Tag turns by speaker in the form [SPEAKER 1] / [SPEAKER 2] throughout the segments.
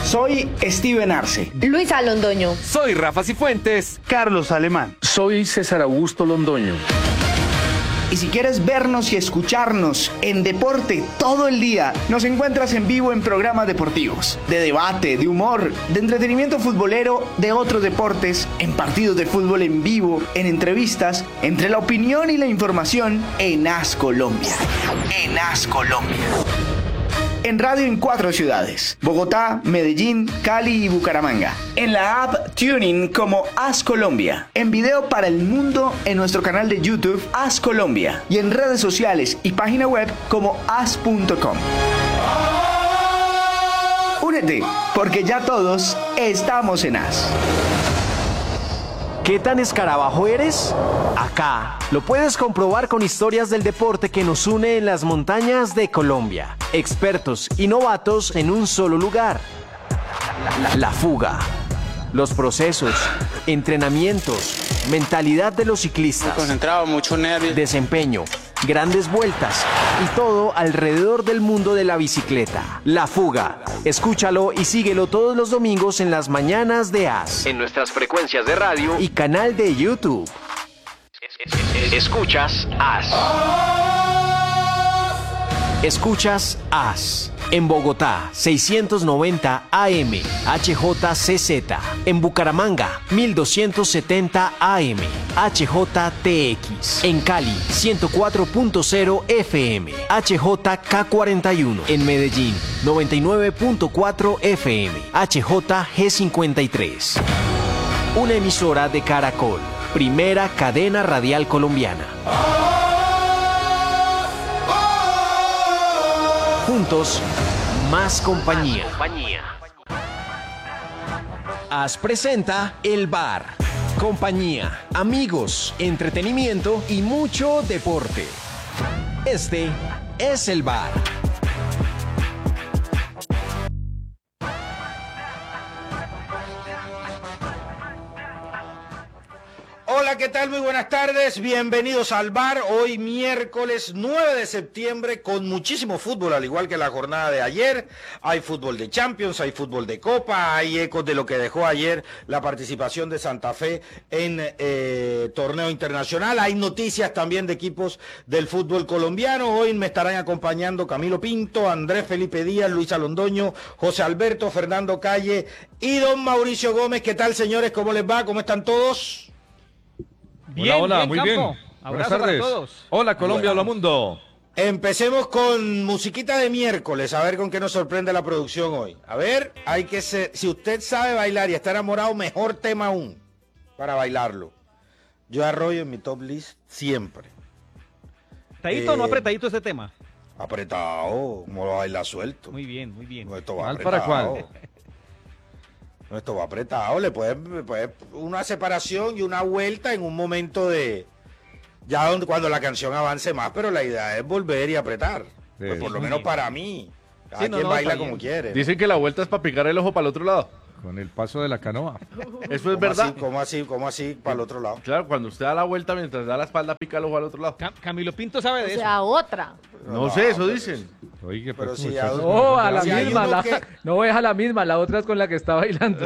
[SPEAKER 1] Soy Steven Arce.
[SPEAKER 2] Luisa Londoño.
[SPEAKER 3] Soy Rafa Cifuentes.
[SPEAKER 4] Carlos Alemán.
[SPEAKER 5] Soy César Augusto Londoño.
[SPEAKER 1] Y si quieres vernos y escucharnos en deporte todo el día, nos encuentras en vivo en programas deportivos, de debate, de humor, de entretenimiento futbolero, de otros deportes, en partidos de fútbol en vivo, en entrevistas, entre la opinión y la información en AS Colombia. En AS Colombia. En radio en 4 ciudades: Bogotá, Medellín, Cali y Bucaramanga. En la app TuneIn como AS Colombia. En video para el mundo en nuestro canal de YouTube AS Colombia. Y en redes sociales y página web como as.com. Únete, porque ya todos estamos en AS.
[SPEAKER 6] ¿Qué tan escarabajo eres? Acá lo puedes comprobar con historias del deporte que nos une en las montañas de Colombia. Expertos y novatos en un solo lugar. La fuga, los procesos, entrenamientos, mentalidad de los ciclistas,
[SPEAKER 7] concentrado, mucho nervio,
[SPEAKER 6] desempeño, grandes vueltas y todo alrededor del mundo de la bicicleta. La Fuga. Escúchalo y síguelo todos los domingos en las mañanas de AS, en nuestras frecuencias de radio y canal de YouTube. Escuchas AS. Escuchas AS. En Bogotá, 690 AM, HJCZ. En Bucaramanga, 1270 AM, HJTX. En Cali, 104.0 FM, HJK41. En Medellín, 99.4 FM, HJG53. Una emisora de Caracol, primera cadena radial colombiana. Juntos, más compañía. AS presenta El Bar. Compañía, amigos, entretenimiento y mucho deporte. Este es El Bar.
[SPEAKER 8] Hola, ¿qué tal? Muy buenas tardes, bienvenidos al Bar. Hoy miércoles 9 de septiembre con muchísimo fútbol, al igual que la jornada de ayer. Hay fútbol de Champions, hay fútbol de Copa, hay ecos de lo que dejó ayer la participación de Santa Fe en torneo internacional. Hay noticias también de equipos del fútbol colombiano. Hoy me estarán acompañando Camilo Pinto, Andrés Felipe Díaz, Luisa Londoño, José Alberto, Fernando Calle y don Mauricio Gómez. ¿Qué tal, señores? ¿Cómo les va? ¿Cómo están todos?
[SPEAKER 9] Bien,
[SPEAKER 10] hola,
[SPEAKER 9] bien,
[SPEAKER 10] muy
[SPEAKER 9] Campo.
[SPEAKER 10] bien.
[SPEAKER 9] Abrazo
[SPEAKER 10] Buenas tardes.
[SPEAKER 9] para todos.
[SPEAKER 10] Hola, Colombia, hola, mundo.
[SPEAKER 8] Empecemos con musiquita de miércoles, a ver con qué nos sorprende la producción hoy. A ver, hay que ser, si usted sabe bailar y está enamorado, mejor tema aún para bailarlo. Yo Arroyo en mi top list siempre.
[SPEAKER 9] ¿Apretadito o no apretadito este tema?
[SPEAKER 8] Apretado, como lo baila suelto.
[SPEAKER 9] Muy bien, muy bien.
[SPEAKER 8] No, esto va
[SPEAKER 10] ¿Cuál
[SPEAKER 8] apretado.
[SPEAKER 10] para cuál?
[SPEAKER 8] No, esto va apretado, le puede una separación y una vuelta en un momento de ya cuando la canción avance más, pero la idea es volver y apretar. Pues por lo menos para mí. Cada quien baila como quiere.
[SPEAKER 10] Dicen que la vuelta es para picar el ojo para el otro lado.
[SPEAKER 4] Con el paso de la canoa.
[SPEAKER 10] Eso es verdad.
[SPEAKER 8] ¿Cómo así para el otro lado?
[SPEAKER 10] Claro, cuando usted da la vuelta mientras da la espalda, pica el ojo al otro lado.
[SPEAKER 9] Camilo Pinto sabe de
[SPEAKER 2] O
[SPEAKER 9] eso.
[SPEAKER 2] sea, otra.
[SPEAKER 10] No sé, eso dicen.
[SPEAKER 4] Oye,
[SPEAKER 8] pero
[SPEAKER 4] pues,
[SPEAKER 8] si
[SPEAKER 4] muchachos,
[SPEAKER 11] No, a la
[SPEAKER 8] Si hay
[SPEAKER 11] misma,
[SPEAKER 8] uno que-
[SPEAKER 11] no es a la misma, la otra es con la que está bailando.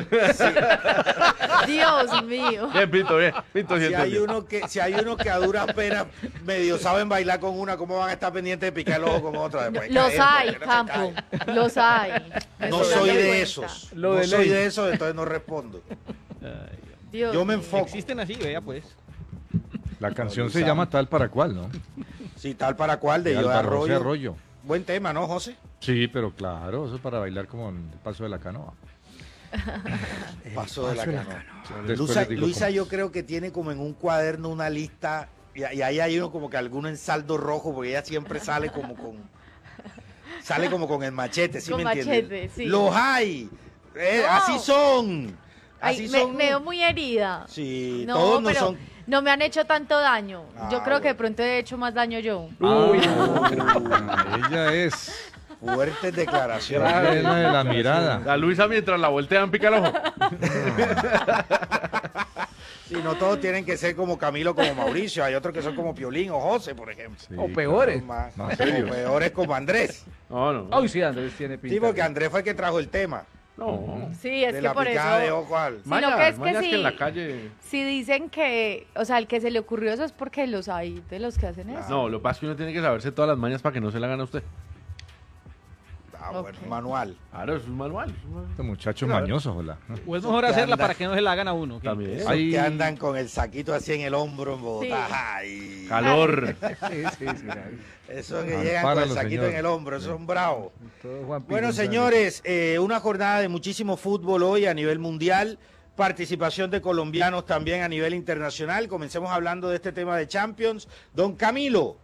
[SPEAKER 2] Dios mío.
[SPEAKER 10] Bien, Pinto, bien. Pinto,
[SPEAKER 8] Si hay
[SPEAKER 10] bien.
[SPEAKER 8] uno que a duras penas medio saben bailar con una, ¿cómo van a estar pendientes de picar el ojo con otra? Después
[SPEAKER 2] Los
[SPEAKER 8] caer,
[SPEAKER 2] hay,
[SPEAKER 8] porque no se
[SPEAKER 2] Campo.
[SPEAKER 8] cae.
[SPEAKER 2] Los hay.
[SPEAKER 8] No
[SPEAKER 2] Eso
[SPEAKER 8] soy
[SPEAKER 2] date
[SPEAKER 8] de
[SPEAKER 2] cuenta.
[SPEAKER 8] esos.
[SPEAKER 11] Lo
[SPEAKER 8] No
[SPEAKER 11] de
[SPEAKER 8] soy
[SPEAKER 11] ley.
[SPEAKER 8] de esos, entonces no respondo.
[SPEAKER 2] Dios
[SPEAKER 8] Yo me
[SPEAKER 2] mío.
[SPEAKER 8] enfoco.
[SPEAKER 9] Existen así, vea pues.
[SPEAKER 4] la canción
[SPEAKER 8] No,
[SPEAKER 4] se
[SPEAKER 8] Luis
[SPEAKER 4] llama Tal para Cual, ¿no?
[SPEAKER 8] Si tal para cual, de
[SPEAKER 4] De
[SPEAKER 8] Yo de
[SPEAKER 4] Alvaro José
[SPEAKER 8] Arroyo.
[SPEAKER 4] Arroyo.
[SPEAKER 8] Buen tema, ¿no, José?
[SPEAKER 4] Sí, pero claro, eso es para bailar como en el paso de la canoa.
[SPEAKER 8] Paso de la canoa.
[SPEAKER 4] Después
[SPEAKER 8] Luisa,
[SPEAKER 4] les digo
[SPEAKER 8] Luisa
[SPEAKER 4] cómo.
[SPEAKER 8] yo creo que tiene como en un cuaderno una lista y ahí hay uno como que alguno en saldo rojo porque ella siempre sale como con el machete, ¿sí
[SPEAKER 2] Con
[SPEAKER 8] me entiendes?
[SPEAKER 2] machete, sí.
[SPEAKER 8] Los hay.
[SPEAKER 2] No.
[SPEAKER 8] Así son.
[SPEAKER 2] Ay,
[SPEAKER 8] Así
[SPEAKER 2] me
[SPEAKER 8] son.
[SPEAKER 2] veo muy herida.
[SPEAKER 8] Sí,
[SPEAKER 2] No,
[SPEAKER 8] todos no
[SPEAKER 2] pero
[SPEAKER 8] son.
[SPEAKER 2] no me han hecho tanto daño. Yo
[SPEAKER 8] Ah,
[SPEAKER 2] creo que de
[SPEAKER 8] bueno.
[SPEAKER 2] pronto he hecho más daño yo.
[SPEAKER 4] Ella es
[SPEAKER 8] Fuertes declaraciones.
[SPEAKER 4] llena de la mirada.
[SPEAKER 10] La Luisa mientras la voltean pica el ojo.
[SPEAKER 8] Sí, no todos tienen que ser como Camilo, como Mauricio. Hay otros que son como Piolín o José, por ejemplo.
[SPEAKER 4] Sí,
[SPEAKER 11] O peores.
[SPEAKER 8] Más,
[SPEAKER 4] No,
[SPEAKER 8] o
[SPEAKER 4] serios.
[SPEAKER 8] peores como Andrés.
[SPEAKER 10] No, no.
[SPEAKER 11] Ay, sí, Andrés tiene pinta.
[SPEAKER 8] Sí, porque Andrés fue el que trajo el tema.
[SPEAKER 10] No.
[SPEAKER 2] Sí, es
[SPEAKER 8] de
[SPEAKER 2] que
[SPEAKER 8] la
[SPEAKER 2] por
[SPEAKER 8] picada de
[SPEAKER 2] eso.
[SPEAKER 8] ojo al...
[SPEAKER 2] Sino
[SPEAKER 10] Mañas,
[SPEAKER 2] que es que
[SPEAKER 10] mañas
[SPEAKER 2] sí.
[SPEAKER 10] que en la calle...
[SPEAKER 2] Si dicen que, o sea, el que se le ocurrió eso es porque los hay de los que hacen eso.
[SPEAKER 10] No, lo que pasa es que uno tiene que saberse todas las mañas para que no se la gane a usted.
[SPEAKER 8] Bueno,
[SPEAKER 2] Ok.
[SPEAKER 8] manual.
[SPEAKER 10] Claro, es un manual.
[SPEAKER 4] Este muchacho
[SPEAKER 8] Claro.
[SPEAKER 4] mañoso, hola.
[SPEAKER 9] O es mejor
[SPEAKER 8] que
[SPEAKER 9] hacerla
[SPEAKER 8] anda-
[SPEAKER 9] para que no se la hagan a uno. ¿qué?
[SPEAKER 10] También.
[SPEAKER 8] Esos
[SPEAKER 4] Ahí-
[SPEAKER 8] que andan con el saquito así en el hombro en Bogotá.
[SPEAKER 2] Sí.
[SPEAKER 8] Ay.
[SPEAKER 10] Calor.
[SPEAKER 8] Esos que
[SPEAKER 4] Ampara
[SPEAKER 8] llegan con el
[SPEAKER 4] los
[SPEAKER 8] saquito
[SPEAKER 4] señores.
[SPEAKER 8] en el hombro, esos son bravos.
[SPEAKER 4] Todo Juan
[SPEAKER 8] Bueno,
[SPEAKER 4] Pinzón.
[SPEAKER 8] señores, una jornada de muchísimo fútbol hoy a nivel mundial, participación de colombianos también a nivel internacional. Comencemos hablando de este tema de Champions. Don Camilo.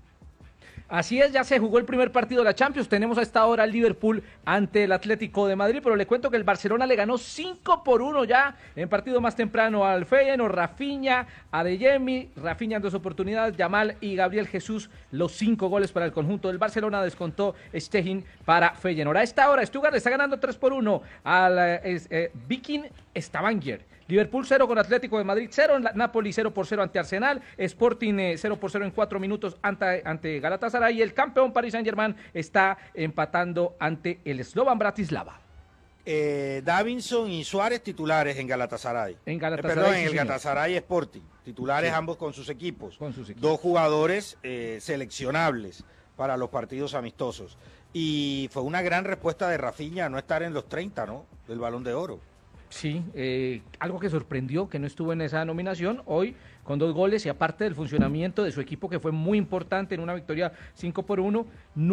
[SPEAKER 11] Así es, ya se jugó el primer partido de la Champions. Tenemos a esta hora el Liverpool ante el Atlético de Madrid, pero le cuento que el Barcelona le ganó 5-1 ya en partido más temprano al Feyenoord. Rafinha, Adeyemi, Rafinha en 2 oportunidades, Yamal y Gabriel Jesús, los 5 goles para el conjunto del Barcelona. Descontó Stegen para Feyenoord. A esta hora Stuttgart le está ganando 3-1 al Viking Stavanger. Liverpool 0 con Atlético de Madrid 0, Napoli 0-0 ante Arsenal, Sporting 0-0 en 4 minutos ante Galatasaray y el campeón Paris Saint-Germain está empatando ante el Slovan Bratislava.
[SPEAKER 8] Davinson y Suárez titulares en Galatasaray.
[SPEAKER 11] En Galatasaray,
[SPEAKER 8] Perdón,
[SPEAKER 11] sí,
[SPEAKER 8] en el
[SPEAKER 11] señor.
[SPEAKER 8] Galatasaray Sporting. Titulares
[SPEAKER 11] Sí.
[SPEAKER 8] ambos con sus equipos.
[SPEAKER 11] Con sus equipos.
[SPEAKER 8] 2 jugadores seleccionables para los partidos amistosos. Y fue una gran respuesta de Rafinha a no estar en los 30, ¿no? Del Balón de Oro.
[SPEAKER 11] Sí, algo que sorprendió, que no estuvo en esa nominación, hoy con 2 goles y aparte del funcionamiento de su equipo que fue muy importante en una victoria 5-1,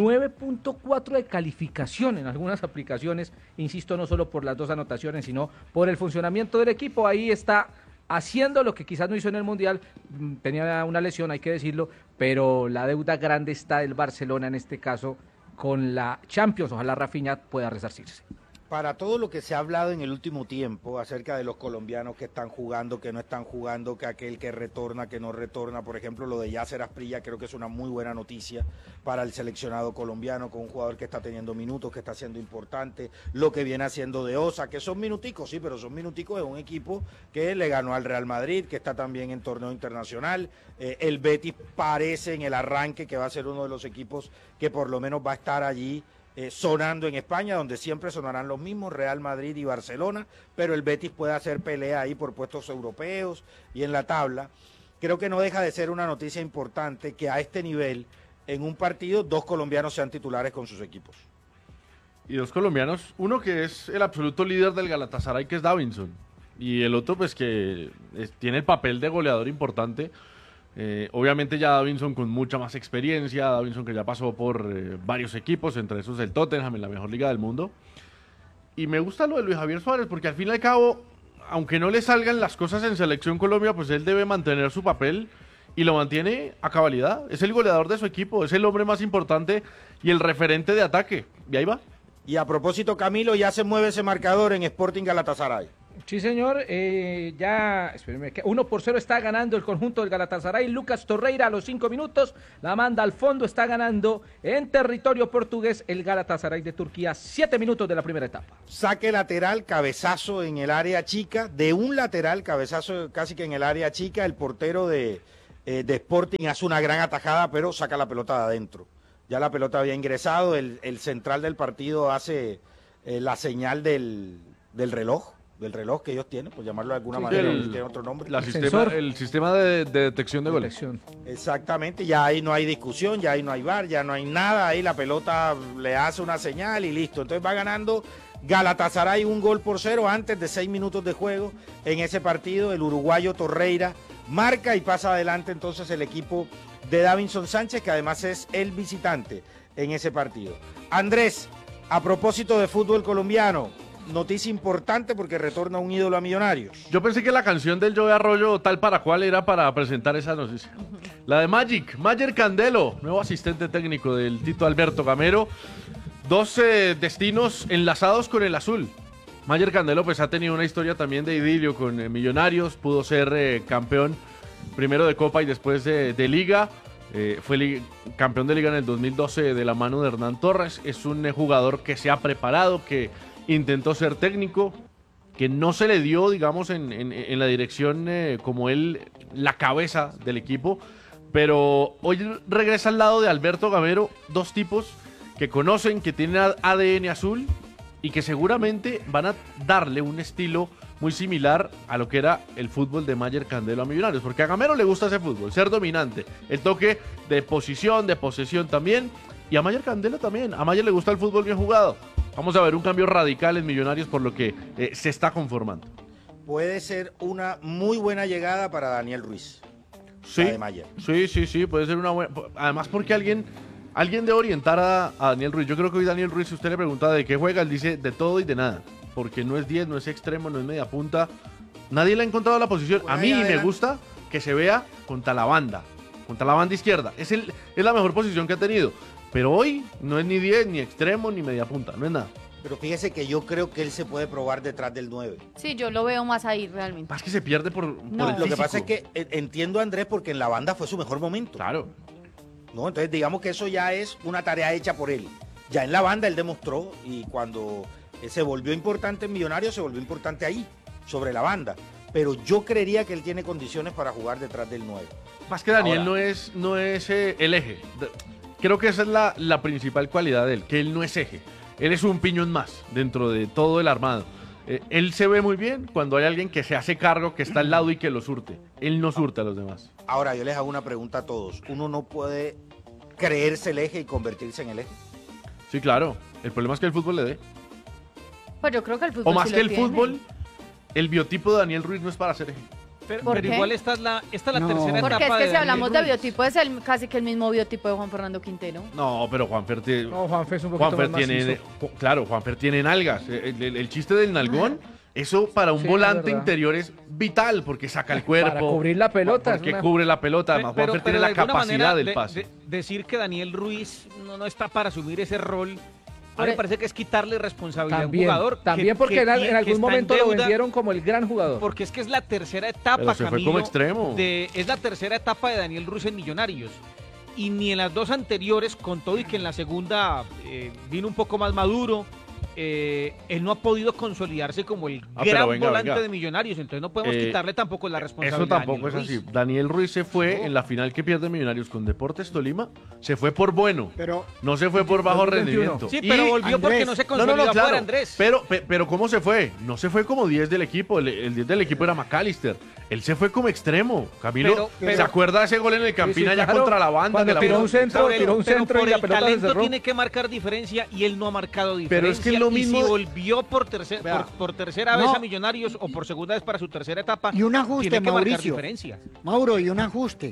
[SPEAKER 11] 9.4 de calificación en algunas aplicaciones, insisto, no solo por las 2 anotaciones, sino por el funcionamiento del equipo, ahí está haciendo lo que quizás no hizo en el Mundial, tenía una lesión, hay que decirlo, pero la deuda grande está del Barcelona en este caso con la Champions, ojalá Rafinha pueda resarcirse.
[SPEAKER 8] Para todo lo que se ha hablado en el último tiempo acerca de los colombianos que están jugando, que no están jugando, que aquel que retorna, que no retorna, por ejemplo, lo de Yasser Asprilla creo que es una muy buena noticia para el seleccionado colombiano, con un jugador que está teniendo minutos, que está siendo importante, lo que viene haciendo de Osa, que son minuticos, sí, pero son minuticos de un equipo que le ganó al Real Madrid, que está también en torneo internacional, el Betis parece en el arranque que va a ser uno de los equipos que por lo menos va a estar allí sonando en España, donde siempre sonarán los mismos, Real Madrid y Barcelona, pero el Betis puede hacer pelea ahí por puestos europeos y en la tabla. Creo que no deja de ser una noticia importante que a este nivel, en un partido, 2 colombianos sean titulares con sus equipos.
[SPEAKER 10] Y 2 colombianos, uno que es el absoluto líder del Galatasaray, que es Davinson, y el otro pues que tiene el papel de goleador importante. Obviamente ya Davinson con mucha más experiencia, Davinson que ya pasó por varios equipos, entre esos el Tottenham en la mejor liga del mundo. Y me gusta lo de Luis Javier Suárez, porque al fin y al cabo, aunque no le salgan las cosas en Selección Colombia, pues él debe mantener su papel y lo mantiene a cabalidad. Es el goleador de su equipo, es el hombre más importante y el referente de ataque. Y ahí va.
[SPEAKER 8] Y a propósito, Camilo, ya se mueve ese marcador en Sporting Galatasaray.
[SPEAKER 11] Sí, señor, ya, espérenme, que 1-0 está ganando el conjunto del Galatasaray. Lucas Torreira a los 5 minutos, la manda al fondo, está ganando en territorio portugués el Galatasaray de Turquía, 7 minutos de la primera etapa.
[SPEAKER 8] Saque lateral, cabezazo en el área chica, de un lateral, cabezazo casi que en el área chica, el portero de Sporting hace una gran atajada, pero saca la pelota de adentro. Ya la pelota había ingresado, el central del partido hace la señal del reloj que ellos tienen, por llamarlo de alguna manera, tiene otro nombre.
[SPEAKER 10] El sistema de detección de goles.
[SPEAKER 8] Exactamente, ya ahí no hay discusión, ya ahí no hay VAR, ya no hay nada, ahí la pelota le hace una señal y listo. Entonces va ganando Galatasaray 1-0 antes de 6 minutos de juego en ese partido. El uruguayo Torreira marca y pasa adelante entonces el equipo de Davinson Sánchez, que además es el visitante en ese partido. Andrés, a propósito de fútbol colombiano, noticia importante porque retorna un ídolo a Millonarios.
[SPEAKER 10] Yo pensé que la canción del Joe Arroyo, tal para cual, era para presentar esa noticia. La de Mayer Candelo, nuevo asistente técnico del Tito Alberto Gamero. 12 destinos enlazados con el azul. Mayer Candelo pues ha tenido una historia también de idilio con Millonarios, pudo ser campeón primero de Copa y después de Liga. Fue campeón de Liga en el 2012 de la mano de Hernán Torres. Es un jugador que se ha preparado, que intentó ser técnico, que no se le dio, digamos, en la dirección como él, la cabeza del equipo, pero hoy regresa al lado de Alberto Gamero, 2 tipos que conocen, que tienen ADN azul y que seguramente van a darle un estilo muy similar a lo que era el fútbol de Mayer Candelo a Millonarios, porque a Gamero le gusta ese fútbol, ser dominante, el toque de posición, de posesión también, y a Mayer Candelo también, a Mayer le gusta el fútbol bien jugado. Vamos a ver un cambio radical en Millonarios por lo que se está conformando.
[SPEAKER 8] Puede ser una muy buena llegada para Daniel Ruiz.
[SPEAKER 10] Sí,
[SPEAKER 8] La de Mayer.
[SPEAKER 10] sí, puede ser una buena, además porque alguien debe orientar a Daniel Ruiz. Yo creo que hoy Daniel Ruiz, si usted le pregunta de qué juega, él dice de todo y de nada. Porque no es 10, no es extremo, no es media punta. Nadie le ha encontrado la posición. A mí me gusta que se vea contra la banda izquierda. Es la mejor posición que ha tenido. Pero hoy no es ni 10, ni extremo, ni media punta. No es nada.
[SPEAKER 8] Pero fíjese que yo creo que él se puede probar detrás del 9.
[SPEAKER 2] Sí, yo lo veo más ahí realmente.
[SPEAKER 10] Más que se pierde por el
[SPEAKER 8] Lo que
[SPEAKER 10] físico.
[SPEAKER 8] pasa es que entiendo a Andrés porque en la banda fue su mejor momento.
[SPEAKER 10] Claro.
[SPEAKER 8] ¿No? Entonces digamos que eso ya es una tarea hecha por él. Ya en la banda él demostró y cuando se volvió importante en Millonarios, se volvió importante ahí, sobre la banda. Pero yo creería que él tiene condiciones para jugar detrás del 9.
[SPEAKER 10] Más que Daniel
[SPEAKER 8] Ahora,
[SPEAKER 10] no es el eje. Creo que esa es la principal cualidad de él, que él no es eje. Él es un piñón más dentro de todo el armado. Él se ve muy bien cuando hay alguien que se hace cargo, que está al lado y que lo surte. Él no surte a los demás.
[SPEAKER 8] Ahora yo les hago una pregunta a todos. ¿Uno no puede creerse el eje y convertirse en el eje?
[SPEAKER 10] Sí, claro. El problema es que el fútbol le dé.
[SPEAKER 2] Pues yo creo que el fútbol
[SPEAKER 10] O más
[SPEAKER 2] sí
[SPEAKER 10] que
[SPEAKER 2] lo
[SPEAKER 10] el
[SPEAKER 2] tiene.
[SPEAKER 10] fútbol, el biotipo de Daniel Ruiz no es para ser eje.
[SPEAKER 2] ¿Por qué?
[SPEAKER 9] igual esta es la tercera
[SPEAKER 2] Porque
[SPEAKER 9] etapa
[SPEAKER 2] es que si
[SPEAKER 9] Daniel
[SPEAKER 2] hablamos de
[SPEAKER 9] Ruiz.
[SPEAKER 2] biotipo, es casi que el mismo biotipo de Juan Fernando Quintero.
[SPEAKER 10] No, pero Juanfer tiene...
[SPEAKER 11] No, Juanfer es un poquito más macizo.
[SPEAKER 10] Claro, Juanfer tiene nalgas. El chiste del nalgón, eso para un
[SPEAKER 11] Sí,
[SPEAKER 10] volante
[SPEAKER 11] es verdad.
[SPEAKER 10] interior es vital porque saca el cuerpo.
[SPEAKER 11] Para cubrir la pelota,
[SPEAKER 10] Porque
[SPEAKER 11] es una-
[SPEAKER 10] cubre la pelota. Además, Juanfer tiene
[SPEAKER 9] de
[SPEAKER 10] la
[SPEAKER 9] alguna
[SPEAKER 10] capacidad
[SPEAKER 9] manera
[SPEAKER 10] del pase.
[SPEAKER 9] decir que Daniel Ruiz no está para asumir ese rol, a
[SPEAKER 2] Por
[SPEAKER 9] mí
[SPEAKER 2] e-
[SPEAKER 9] me parece que es quitarle responsabilidad
[SPEAKER 11] También,
[SPEAKER 9] a un jugador.
[SPEAKER 11] también porque
[SPEAKER 9] que
[SPEAKER 11] en
[SPEAKER 9] está
[SPEAKER 11] algún momento lo
[SPEAKER 9] deuda,
[SPEAKER 11] vendieron como el gran jugador.
[SPEAKER 9] Porque es que es la tercera etapa,
[SPEAKER 10] Pero se fue
[SPEAKER 9] Camilo,
[SPEAKER 10] como extremo.
[SPEAKER 9] es la tercera etapa de Daniel Ruiz en Millonarios. Y ni en las dos anteriores, con todo y que en la segunda vino un poco más maduro, él no ha podido consolidarse como el
[SPEAKER 10] Ah, pero
[SPEAKER 9] gran
[SPEAKER 10] venga,
[SPEAKER 9] volante
[SPEAKER 10] venga.
[SPEAKER 9] de Millonarios. Entonces no podemos quitarle tampoco la responsabilidad.
[SPEAKER 10] Eso tampoco
[SPEAKER 9] a
[SPEAKER 10] es
[SPEAKER 9] Daniel
[SPEAKER 10] así.
[SPEAKER 9] Ruiz.
[SPEAKER 10] Daniel Ruiz se fue en la final que pierde Millonarios con Deportes Tolima. Se fue por bueno.
[SPEAKER 7] Pero
[SPEAKER 10] No se fue por bajo
[SPEAKER 11] 2021.
[SPEAKER 10] rendimiento.
[SPEAKER 9] Sí,
[SPEAKER 10] Y-
[SPEAKER 9] pero volvió porque
[SPEAKER 7] Andrés,
[SPEAKER 9] no se
[SPEAKER 10] No,
[SPEAKER 9] consolidó
[SPEAKER 10] no, no,
[SPEAKER 9] afuera,
[SPEAKER 10] claro.
[SPEAKER 9] Andrés.
[SPEAKER 10] Pero ¿cómo se fue? No se fue como 10 del equipo. El 10 del equipo era McAllister. Él se fue como extremo. Camilo,
[SPEAKER 9] Pero-
[SPEAKER 10] ¿se acuerda de ese gol en el Campina ya
[SPEAKER 11] claro.
[SPEAKER 10] contra la banda?
[SPEAKER 11] Cuando
[SPEAKER 10] que la
[SPEAKER 11] tiró
[SPEAKER 10] bola-
[SPEAKER 11] un centro,
[SPEAKER 9] Pero
[SPEAKER 11] tiró un centro
[SPEAKER 9] por
[SPEAKER 11] y la
[SPEAKER 9] el
[SPEAKER 11] pelota se
[SPEAKER 9] talento
[SPEAKER 11] cerró.
[SPEAKER 9] tiene que marcar diferencia y él no ha marcado diferencia.
[SPEAKER 10] Pero es que es lo mismo-
[SPEAKER 9] Y si volvió por tercera vez
[SPEAKER 7] No.
[SPEAKER 9] a Millonarios o por segunda vez para su tercera etapa,
[SPEAKER 7] Y un ajuste,
[SPEAKER 9] tiene que marcar
[SPEAKER 7] Mauricio.
[SPEAKER 9] diferencia.
[SPEAKER 7] Mauro, y un ajuste.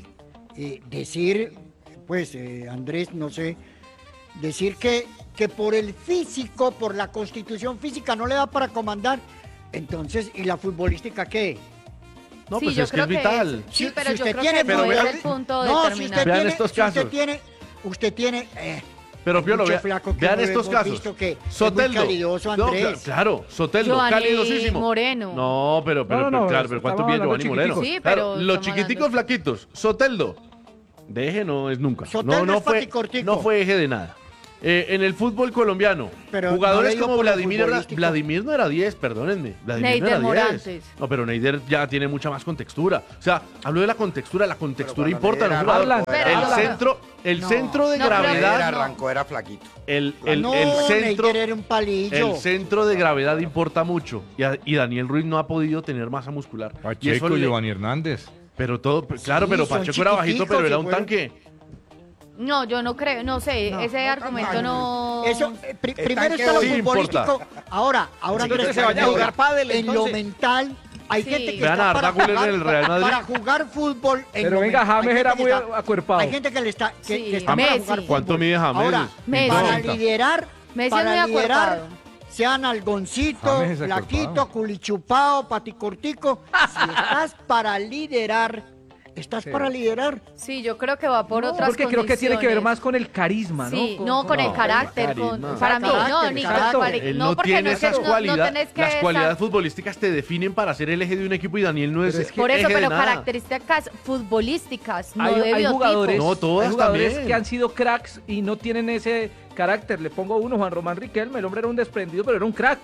[SPEAKER 7] Decir, pues, Andrés, no sé, decir que por el físico, por la constitución física, no le da para comandar. Entonces, ¿y la futbolística qué?
[SPEAKER 10] No,
[SPEAKER 2] Sí,
[SPEAKER 10] pues
[SPEAKER 2] yo
[SPEAKER 10] es que es
[SPEAKER 2] creo
[SPEAKER 10] vital.
[SPEAKER 2] Sí, pero
[SPEAKER 7] Si
[SPEAKER 2] yo
[SPEAKER 7] usted
[SPEAKER 2] creo
[SPEAKER 7] tiene
[SPEAKER 2] que no
[SPEAKER 10] fútbol-
[SPEAKER 2] es el punto
[SPEAKER 7] No, si
[SPEAKER 2] determinante.
[SPEAKER 7] usted
[SPEAKER 10] Vean
[SPEAKER 7] tiene,
[SPEAKER 10] estos
[SPEAKER 7] si usted
[SPEAKER 10] casos.
[SPEAKER 7] tiene,
[SPEAKER 10] Pero
[SPEAKER 7] hay
[SPEAKER 10] Piolo,
[SPEAKER 7] mucho
[SPEAKER 10] vea-
[SPEAKER 7] flaco que
[SPEAKER 10] vean
[SPEAKER 7] no
[SPEAKER 10] estos
[SPEAKER 7] hemos
[SPEAKER 10] casos.
[SPEAKER 7] visto que es muy
[SPEAKER 10] Soteldo.
[SPEAKER 7] calidoso,
[SPEAKER 10] No,
[SPEAKER 7] Andrés.
[SPEAKER 10] claro, Soteldo,
[SPEAKER 2] Giovanni
[SPEAKER 10] calidosísimo.
[SPEAKER 2] Moreno.
[SPEAKER 10] No, pero
[SPEAKER 11] No,
[SPEAKER 10] claro, pero ¿cuánto
[SPEAKER 11] estamos
[SPEAKER 10] mide
[SPEAKER 11] hablando
[SPEAKER 10] Giovanni
[SPEAKER 11] de
[SPEAKER 10] Moreno?
[SPEAKER 2] chiquiticos. Sí,
[SPEAKER 10] Claro,
[SPEAKER 2] pero
[SPEAKER 10] los
[SPEAKER 2] estamos
[SPEAKER 10] chiquiticos
[SPEAKER 2] hablando-
[SPEAKER 10] flaquitos. Soteldo. De eje no es nunca.
[SPEAKER 7] Soteldo
[SPEAKER 10] no
[SPEAKER 7] es
[SPEAKER 10] fue,
[SPEAKER 7] paticortico.
[SPEAKER 10] no fue eje de nada. En el fútbol colombiano,
[SPEAKER 7] Pero no
[SPEAKER 10] jugadores
[SPEAKER 7] le dio
[SPEAKER 10] como
[SPEAKER 7] por lo
[SPEAKER 10] Vladimir
[SPEAKER 7] futbolístico.
[SPEAKER 10] Vladimir no era 10, perdónenme. Vladimir no
[SPEAKER 2] Neider
[SPEAKER 10] era 10.
[SPEAKER 2] Morantes.
[SPEAKER 10] No, pero Neider ya tiene mucha más contextura. O sea, hablo de la contextura
[SPEAKER 8] cuando
[SPEAKER 10] importa en un
[SPEAKER 8] Neider
[SPEAKER 10] jugador.
[SPEAKER 11] Harlan,
[SPEAKER 2] Pero-
[SPEAKER 10] El
[SPEAKER 7] No.
[SPEAKER 10] centro de
[SPEAKER 2] No, pero-
[SPEAKER 8] Él
[SPEAKER 10] gravedad,
[SPEAKER 8] arrancó, era flaquito.
[SPEAKER 10] el
[SPEAKER 7] no,
[SPEAKER 10] centro,
[SPEAKER 7] Neider era un palillo.
[SPEAKER 10] el centro de gravedad importa mucho. Y Daniel Ruiz no ha podido tener masa muscular. Y eso
[SPEAKER 4] Pacheco,
[SPEAKER 10] le-
[SPEAKER 4] Giovanni Hernández.
[SPEAKER 10] Pero todo, claro,
[SPEAKER 7] Sí,
[SPEAKER 10] pero
[SPEAKER 7] son
[SPEAKER 10] Pacheco era bajito,
[SPEAKER 7] chiquiticos
[SPEAKER 10] pero era
[SPEAKER 7] y
[SPEAKER 10] un
[SPEAKER 7] fueron-
[SPEAKER 10] tanque.
[SPEAKER 2] No, yo no creo, no sé,
[SPEAKER 7] No,
[SPEAKER 2] ese
[SPEAKER 7] no
[SPEAKER 2] argumento
[SPEAKER 7] tan
[SPEAKER 2] no...
[SPEAKER 7] Eso, primero
[SPEAKER 8] tanque
[SPEAKER 7] está lo
[SPEAKER 10] sí
[SPEAKER 7] futbolístico.
[SPEAKER 10] importa.
[SPEAKER 7] Ahora
[SPEAKER 9] Sí,
[SPEAKER 7] Andrés,
[SPEAKER 9] que se vaya a jugar pádel,
[SPEAKER 7] en lo
[SPEAKER 9] entonces.
[SPEAKER 7] mental, hay
[SPEAKER 2] Sí.
[SPEAKER 7] gente que
[SPEAKER 10] Vean
[SPEAKER 7] está
[SPEAKER 10] a
[SPEAKER 7] para
[SPEAKER 10] Arda Güler
[SPEAKER 7] jugar,
[SPEAKER 10] en el Real Madrid.
[SPEAKER 7] para jugar fútbol. En
[SPEAKER 11] Pero
[SPEAKER 7] lo
[SPEAKER 11] venga,
[SPEAKER 7] mental. Hay
[SPEAKER 11] James
[SPEAKER 7] gente
[SPEAKER 11] era
[SPEAKER 7] que
[SPEAKER 11] muy
[SPEAKER 7] está-
[SPEAKER 11] acuerpado.
[SPEAKER 7] Hay gente que le está que
[SPEAKER 2] Sí,
[SPEAKER 7] está para
[SPEAKER 2] Messi.
[SPEAKER 7] jugar fútbol.
[SPEAKER 10] ¿Cuánto mide James?
[SPEAKER 7] Ahora,
[SPEAKER 2] Messi.
[SPEAKER 7] para
[SPEAKER 10] 90.
[SPEAKER 7] liderar,
[SPEAKER 2] Messi es
[SPEAKER 7] para
[SPEAKER 2] muy
[SPEAKER 7] liderar,
[SPEAKER 2] acuerpado.
[SPEAKER 7] sean algoncito,
[SPEAKER 4] James es
[SPEAKER 7] flaquito,
[SPEAKER 4] acuerpado.
[SPEAKER 7] culichupado, paticortico. Si estás para liderar, estás para liderar.
[SPEAKER 2] Sí, yo creo que va por
[SPEAKER 11] No,
[SPEAKER 2] otras
[SPEAKER 11] porque creo que tiene que ver
[SPEAKER 2] condiciones.
[SPEAKER 11] más con el carisma, ¿no?
[SPEAKER 2] Sí, no, con el carácter, con,
[SPEAKER 10] carisma.
[SPEAKER 2] para mí,
[SPEAKER 7] Exacto.
[SPEAKER 2] no, ni con
[SPEAKER 7] Exacto.
[SPEAKER 10] Él
[SPEAKER 2] no,
[SPEAKER 10] no
[SPEAKER 2] porque
[SPEAKER 10] tiene
[SPEAKER 2] no es que
[SPEAKER 10] esas
[SPEAKER 2] no
[SPEAKER 10] cualidades.
[SPEAKER 2] tenés que
[SPEAKER 10] Las
[SPEAKER 2] estar-
[SPEAKER 10] cualidades futbolísticas te definen para ser el eje de un equipo y Daniel no es,
[SPEAKER 11] Pero es que-
[SPEAKER 2] Por eso,
[SPEAKER 10] eje de
[SPEAKER 2] pero
[SPEAKER 10] nada.
[SPEAKER 2] características futbolísticas, no
[SPEAKER 11] hay,
[SPEAKER 2] de
[SPEAKER 11] hay
[SPEAKER 2] biotipo.
[SPEAKER 11] jugadores,
[SPEAKER 10] No, todas
[SPEAKER 11] hay jugadores
[SPEAKER 10] también.
[SPEAKER 11] que han sido cracks y no tienen ese carácter. Le pongo uno, Juan Román Riquelme, el hombre era un desprendido, pero era un crack.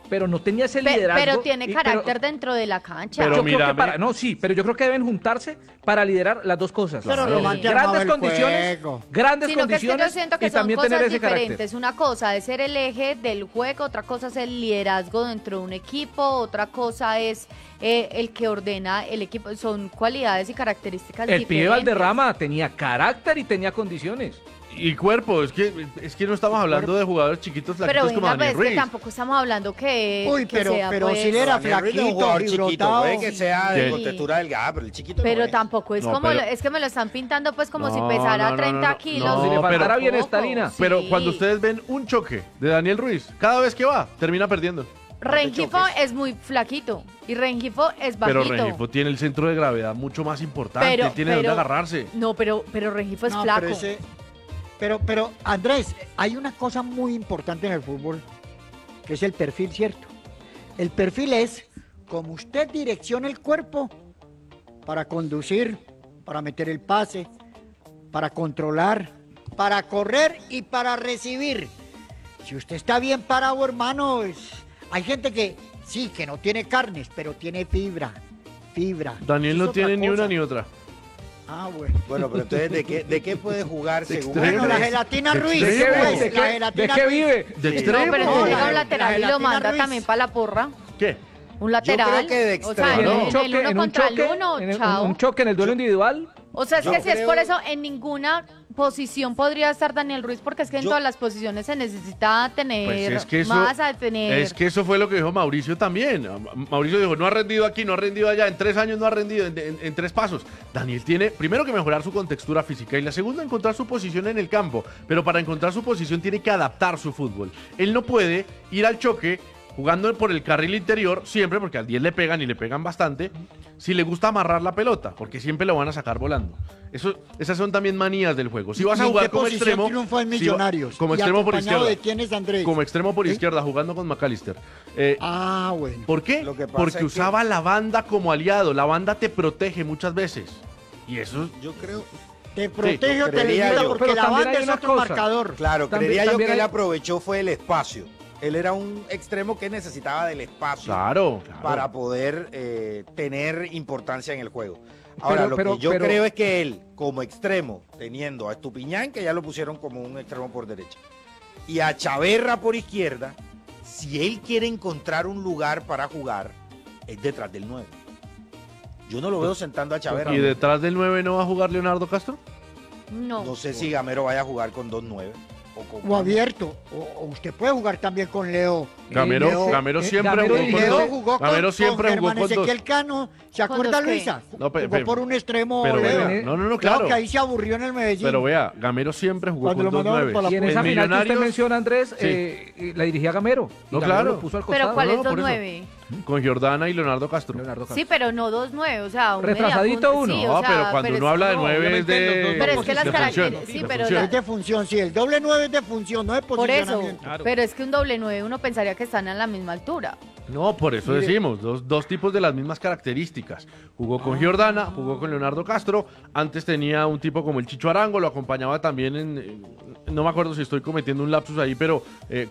[SPEAKER 11] pero no tenía ese liderazgo.
[SPEAKER 2] Pero tiene carácter dentro de la cancha.
[SPEAKER 10] Pero
[SPEAKER 11] Yo creo que
[SPEAKER 10] mírame.
[SPEAKER 11] no, sí, pero yo creo que deben juntarse para liderar las dos cosas.
[SPEAKER 7] Pero lo más
[SPEAKER 11] Grandes
[SPEAKER 7] el
[SPEAKER 11] condiciones,
[SPEAKER 7] juego.
[SPEAKER 11] grandes
[SPEAKER 2] Sino que es que yo
[SPEAKER 11] condiciones
[SPEAKER 2] siento que
[SPEAKER 11] y
[SPEAKER 2] son
[SPEAKER 11] también tener
[SPEAKER 2] cosas
[SPEAKER 11] ese
[SPEAKER 2] diferentes.
[SPEAKER 11] carácter.
[SPEAKER 2] Una cosa es ser el eje del juego, otra cosa es el liderazgo dentro de un equipo, otra cosa es el que ordena el equipo. Son cualidades y características
[SPEAKER 11] El
[SPEAKER 2] diferentes.
[SPEAKER 11] pibe Valderrama tenía carácter y tenía condiciones.
[SPEAKER 10] Y cuerpo, es que no estamos hablando de jugadores chiquitos
[SPEAKER 2] Pero
[SPEAKER 10] flaquitos como
[SPEAKER 2] venga,
[SPEAKER 10] Daniel
[SPEAKER 2] pues que
[SPEAKER 10] Ruiz.
[SPEAKER 2] tampoco estamos hablando que
[SPEAKER 7] Uy,
[SPEAKER 2] que
[SPEAKER 7] pero
[SPEAKER 2] sea,
[SPEAKER 7] si
[SPEAKER 2] pues,
[SPEAKER 7] él era
[SPEAKER 8] Daniel Ruiz no es un
[SPEAKER 7] flaquito
[SPEAKER 8] jugador
[SPEAKER 7] y
[SPEAKER 8] chiquito,
[SPEAKER 7] brotado.
[SPEAKER 8] puede que sea de
[SPEAKER 10] Sí.
[SPEAKER 8] contextura delgada, pero el chiquito
[SPEAKER 2] Pero
[SPEAKER 8] no es.
[SPEAKER 2] tampoco es
[SPEAKER 10] No,
[SPEAKER 2] como,
[SPEAKER 10] pero-
[SPEAKER 2] es que me lo están pintando pues como si
[SPEAKER 10] No,
[SPEAKER 2] pesara
[SPEAKER 10] no,
[SPEAKER 2] 30
[SPEAKER 10] no,
[SPEAKER 2] kilos.
[SPEAKER 10] no,
[SPEAKER 11] Si le faltara
[SPEAKER 2] Tampoco,
[SPEAKER 11] bienestarina.
[SPEAKER 10] Pero
[SPEAKER 2] sí.
[SPEAKER 10] cuando ustedes ven un choque de Daniel Ruiz, cada vez que va, termina perdiendo.
[SPEAKER 2] Rengifo es muy flaquito y Rengifo es
[SPEAKER 10] Pero
[SPEAKER 2] bajito.
[SPEAKER 10] Rengifo tiene el centro de gravedad mucho más importante, tiene donde agarrarse.
[SPEAKER 2] No, pero Rengifo es
[SPEAKER 7] No,
[SPEAKER 2] flaco.
[SPEAKER 7] pero Andrés, hay una cosa muy importante en el fútbol, que es el perfil, ¿cierto? El perfil es como usted direcciona el cuerpo para conducir, para meter el pase, para controlar, para correr y para recibir. Si usted está bien parado, hermano, hay gente que sí, que no tiene carnes, pero tiene fibra.
[SPEAKER 10] Daniel
[SPEAKER 7] Eso
[SPEAKER 10] no
[SPEAKER 7] es
[SPEAKER 10] tiene
[SPEAKER 7] otra
[SPEAKER 10] ni una
[SPEAKER 7] cosa.
[SPEAKER 10] ni otra.
[SPEAKER 7] Ah, bueno.
[SPEAKER 8] Bueno, pero entonces, ¿de qué puede jugar según
[SPEAKER 7] Bueno, la
[SPEAKER 8] Andrés?
[SPEAKER 7] gelatina
[SPEAKER 10] ¿De
[SPEAKER 7] Ruiz.
[SPEAKER 10] qué vive?
[SPEAKER 7] pues,
[SPEAKER 11] ¿De
[SPEAKER 7] la
[SPEAKER 11] qué
[SPEAKER 7] gelatina
[SPEAKER 11] vive?
[SPEAKER 7] Ruiz.
[SPEAKER 10] ¿De
[SPEAKER 2] No,
[SPEAKER 10] extremo?
[SPEAKER 2] pero
[SPEAKER 7] No,
[SPEAKER 2] entonces
[SPEAKER 7] la-
[SPEAKER 2] llega un
[SPEAKER 7] la
[SPEAKER 2] lateral y lo
[SPEAKER 7] gelatina
[SPEAKER 2] manda
[SPEAKER 7] Ruiz.
[SPEAKER 2] también para la porra.
[SPEAKER 10] ¿Qué?
[SPEAKER 2] Un lateral.
[SPEAKER 8] creo que de
[SPEAKER 2] o sea,
[SPEAKER 8] extremo,
[SPEAKER 2] en,
[SPEAKER 8] ¿no?
[SPEAKER 2] el uno contra el uno, chao.
[SPEAKER 11] un choque en el duelo individual.
[SPEAKER 2] O sea, es
[SPEAKER 8] Yo
[SPEAKER 2] que si es
[SPEAKER 8] creo-
[SPEAKER 2] por eso, en ninguna posición podría estar Daniel Ruiz, porque es que en
[SPEAKER 8] Yo-
[SPEAKER 2] todas las posiciones se necesita tener
[SPEAKER 10] Pues es que eso,
[SPEAKER 2] masa, tener...
[SPEAKER 10] es que eso fue lo que dijo Mauricio también. Mauricio dijo, no ha rendido aquí, no ha rendido allá, en 3 años no ha rendido, en 3 pasos. Daniel tiene, primero que mejorar su contextura física y la segunda, encontrar su posición en el campo. Pero para encontrar su posición tiene que adaptar su fútbol. Él no puede ir al choque jugando por el carril interior siempre, porque al 10 le pegan y le pegan bastante, si le gusta amarrar la pelota, porque siempre lo van a sacar volando. Esas son también manías del juego. Si vas
[SPEAKER 7] ¿Y
[SPEAKER 10] a
[SPEAKER 7] en
[SPEAKER 10] jugar
[SPEAKER 7] qué
[SPEAKER 10] como
[SPEAKER 7] posición
[SPEAKER 10] extremo,
[SPEAKER 7] triunfó en
[SPEAKER 10] si va-
[SPEAKER 7] Millonarios?
[SPEAKER 10] como
[SPEAKER 7] ¿Y
[SPEAKER 10] extremo por
[SPEAKER 7] acompañado
[SPEAKER 10] izquierda.
[SPEAKER 7] de quién es Andrés?
[SPEAKER 10] Como extremo por
[SPEAKER 7] ¿Sí?
[SPEAKER 10] izquierda, jugando con McAllister.
[SPEAKER 7] Ah, bueno.
[SPEAKER 10] ¿Por qué?
[SPEAKER 8] Lo que pasa
[SPEAKER 10] Porque
[SPEAKER 8] es que-
[SPEAKER 10] usaba la banda como aliado. La banda te protege muchas veces. Y eso
[SPEAKER 8] Yo creo,
[SPEAKER 7] Te protege o te
[SPEAKER 8] creería
[SPEAKER 7] limita
[SPEAKER 8] yo.
[SPEAKER 7] porque
[SPEAKER 11] Pero
[SPEAKER 7] la
[SPEAKER 11] también
[SPEAKER 7] banda
[SPEAKER 11] hay
[SPEAKER 7] es
[SPEAKER 11] una
[SPEAKER 7] otro
[SPEAKER 11] cosa.
[SPEAKER 7] marcador.
[SPEAKER 8] claro,
[SPEAKER 11] También-
[SPEAKER 8] creería yo
[SPEAKER 11] también
[SPEAKER 8] que él
[SPEAKER 11] hay-
[SPEAKER 8] aprovechó fue el espacio. Él era un extremo que necesitaba del espacio
[SPEAKER 10] Claro.
[SPEAKER 8] para poder tener importancia en el juego. Ahora,
[SPEAKER 11] Pero-
[SPEAKER 8] lo que yo
[SPEAKER 11] pero-
[SPEAKER 8] creo es que él, como extremo, teniendo a Estupiñán, que ya lo pusieron como un extremo por derecha, y a Chaverra por izquierda, si él quiere encontrar un lugar para jugar, es detrás del 9. Yo no lo veo sentando a Chaverra.
[SPEAKER 10] ¿Y detrás del 9 no va a jugar Leonardo Castro?
[SPEAKER 2] No.
[SPEAKER 8] No sé si Gamero vaya a jugar con 2-9.
[SPEAKER 7] O abierto. O usted puede jugar también con Leo.
[SPEAKER 10] Gamero,
[SPEAKER 7] Leo-
[SPEAKER 10] Gamero siempre
[SPEAKER 11] Gamero
[SPEAKER 10] jugó
[SPEAKER 11] y
[SPEAKER 10] con
[SPEAKER 7] Leo
[SPEAKER 10] dos.
[SPEAKER 7] jugó con,
[SPEAKER 10] Gamero siempre
[SPEAKER 7] con
[SPEAKER 10] jugó
[SPEAKER 7] Germán
[SPEAKER 10] con dos.
[SPEAKER 7] Ezequiel Cano. ¿Se
[SPEAKER 2] ¿Con
[SPEAKER 7] acuerda
[SPEAKER 2] dos qué?
[SPEAKER 7] Luisa?
[SPEAKER 10] No,
[SPEAKER 7] Jugó por un extremo
[SPEAKER 10] Pero
[SPEAKER 7] Leo.
[SPEAKER 10] vea, no,
[SPEAKER 7] Claro
[SPEAKER 10] claro.
[SPEAKER 7] que ahí se aburrió en el Medellín.
[SPEAKER 10] Pero vea, Gamero siempre jugó
[SPEAKER 7] Cuando
[SPEAKER 10] con
[SPEAKER 7] lo
[SPEAKER 10] dos
[SPEAKER 7] mandaron
[SPEAKER 10] 9.
[SPEAKER 7] para la
[SPEAKER 11] Y en
[SPEAKER 7] En
[SPEAKER 11] esa final que usted
[SPEAKER 10] Millonarios,
[SPEAKER 11] menciona, Andrés,
[SPEAKER 10] sí.
[SPEAKER 11] la dirigía Gamero. Y
[SPEAKER 10] No,
[SPEAKER 11] Gamero
[SPEAKER 10] claro.
[SPEAKER 11] lo puso al
[SPEAKER 2] Pero
[SPEAKER 11] costado.
[SPEAKER 2] ¿cuál es
[SPEAKER 10] no, por eso.
[SPEAKER 2] 2-9?
[SPEAKER 10] Con Giordana y Leonardo Castro.
[SPEAKER 11] Leonardo Castro.
[SPEAKER 2] Sí, pero no 2-9, o sea, un
[SPEAKER 11] Retrasadito
[SPEAKER 2] mediapunta,
[SPEAKER 11] uno.
[SPEAKER 2] sí,
[SPEAKER 10] No,
[SPEAKER 2] o sea,
[SPEAKER 10] pero cuando
[SPEAKER 2] es-
[SPEAKER 10] uno habla de
[SPEAKER 2] no,
[SPEAKER 10] 9 es
[SPEAKER 8] obviamente los dos
[SPEAKER 10] de.
[SPEAKER 2] Pero es que las
[SPEAKER 10] de
[SPEAKER 2] características-
[SPEAKER 10] función,
[SPEAKER 2] sí,
[SPEAKER 10] de
[SPEAKER 2] pero
[SPEAKER 10] función.
[SPEAKER 7] Es de función, sí. El doble 9 es de función, no de
[SPEAKER 2] Por eso,
[SPEAKER 7] posicionamiento.
[SPEAKER 2] pero es que un doble 9 uno pensaría que están a la misma altura.
[SPEAKER 10] No, por eso
[SPEAKER 11] Mire.
[SPEAKER 10] decimos, dos tipos de las mismas características. Jugó con Giordana, jugó con Leonardo Castro, antes tenía un tipo como el Chicho Arango, lo acompañaba también no me acuerdo si estoy cometiendo un lapsus ahí, pero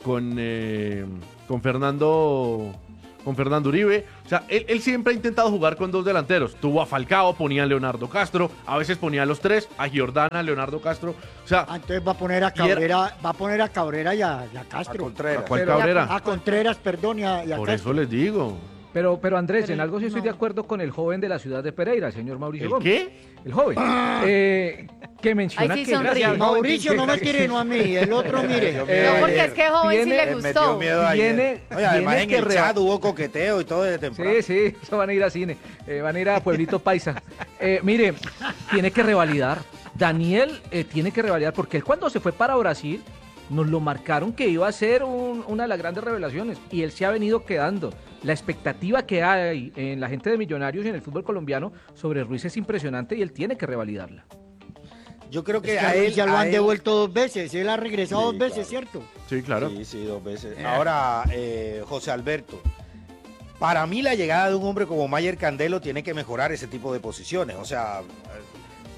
[SPEAKER 10] con Fernando Uribe. O sea, él siempre ha intentado jugar con dos delanteros. Tuvo a Falcao, ponía a Leonardo Castro, a veces ponía a los tres, a Giordana, Leonardo Castro. O sea,
[SPEAKER 7] Entonces va a poner a Cabrera, y a Castro.
[SPEAKER 8] A Contreras.
[SPEAKER 10] ¿a cuál
[SPEAKER 11] Pero-
[SPEAKER 10] Cabrera?
[SPEAKER 7] A Contreras, perdón, y a
[SPEAKER 10] Por
[SPEAKER 7] Castro.
[SPEAKER 10] eso les digo.
[SPEAKER 11] Pero Andrés,
[SPEAKER 2] Pero
[SPEAKER 11] en algo sí estoy
[SPEAKER 2] no.
[SPEAKER 11] de acuerdo con el joven de la ciudad de Pereira, el señor Mauricio
[SPEAKER 10] ¿El
[SPEAKER 11] Gómez.
[SPEAKER 10] qué?
[SPEAKER 11] El joven. Que menciona
[SPEAKER 2] Ahí sí
[SPEAKER 11] que...
[SPEAKER 2] sonríe.
[SPEAKER 11] el joven
[SPEAKER 7] Mauricio, no me
[SPEAKER 11] que-
[SPEAKER 7] tire no a mí, el otro mire.
[SPEAKER 2] No, porque es que joven sí
[SPEAKER 11] tiene-
[SPEAKER 2] le
[SPEAKER 8] Me metió
[SPEAKER 2] gustó.
[SPEAKER 8] miedo ayer.
[SPEAKER 11] Tiene-
[SPEAKER 8] Oye, además
[SPEAKER 11] tiene
[SPEAKER 8] en
[SPEAKER 11] que
[SPEAKER 8] el chat hubo coqueteo y todo desde temprano.
[SPEAKER 11] Sí, sí, eso van a ir a cine, van a ir a Pueblito Paisa. Mire, tiene que revalidar. Daniel tiene que revalidar, porque él cuando se fue para Brasil, nos lo marcaron que iba a ser una de las grandes revelaciones, y él se ha venido quedando. La expectativa que hay en la gente de Millonarios y en el fútbol colombiano sobre Ruiz es impresionante y él tiene que revalidarla.
[SPEAKER 8] Yo creo que
[SPEAKER 7] Es que
[SPEAKER 8] a
[SPEAKER 7] a Luis
[SPEAKER 8] él
[SPEAKER 7] ya lo
[SPEAKER 8] a
[SPEAKER 7] han
[SPEAKER 8] él-
[SPEAKER 7] devuelto 2 veces, él ha regresado
[SPEAKER 8] Sí,
[SPEAKER 7] 2 veces,
[SPEAKER 8] claro.
[SPEAKER 7] ¿cierto?
[SPEAKER 10] Sí, claro.
[SPEAKER 8] Sí, 2 veces. Ahora, José Alberto, para mí la llegada de un hombre como Mayer Candelo tiene que mejorar ese tipo de posiciones. O sea,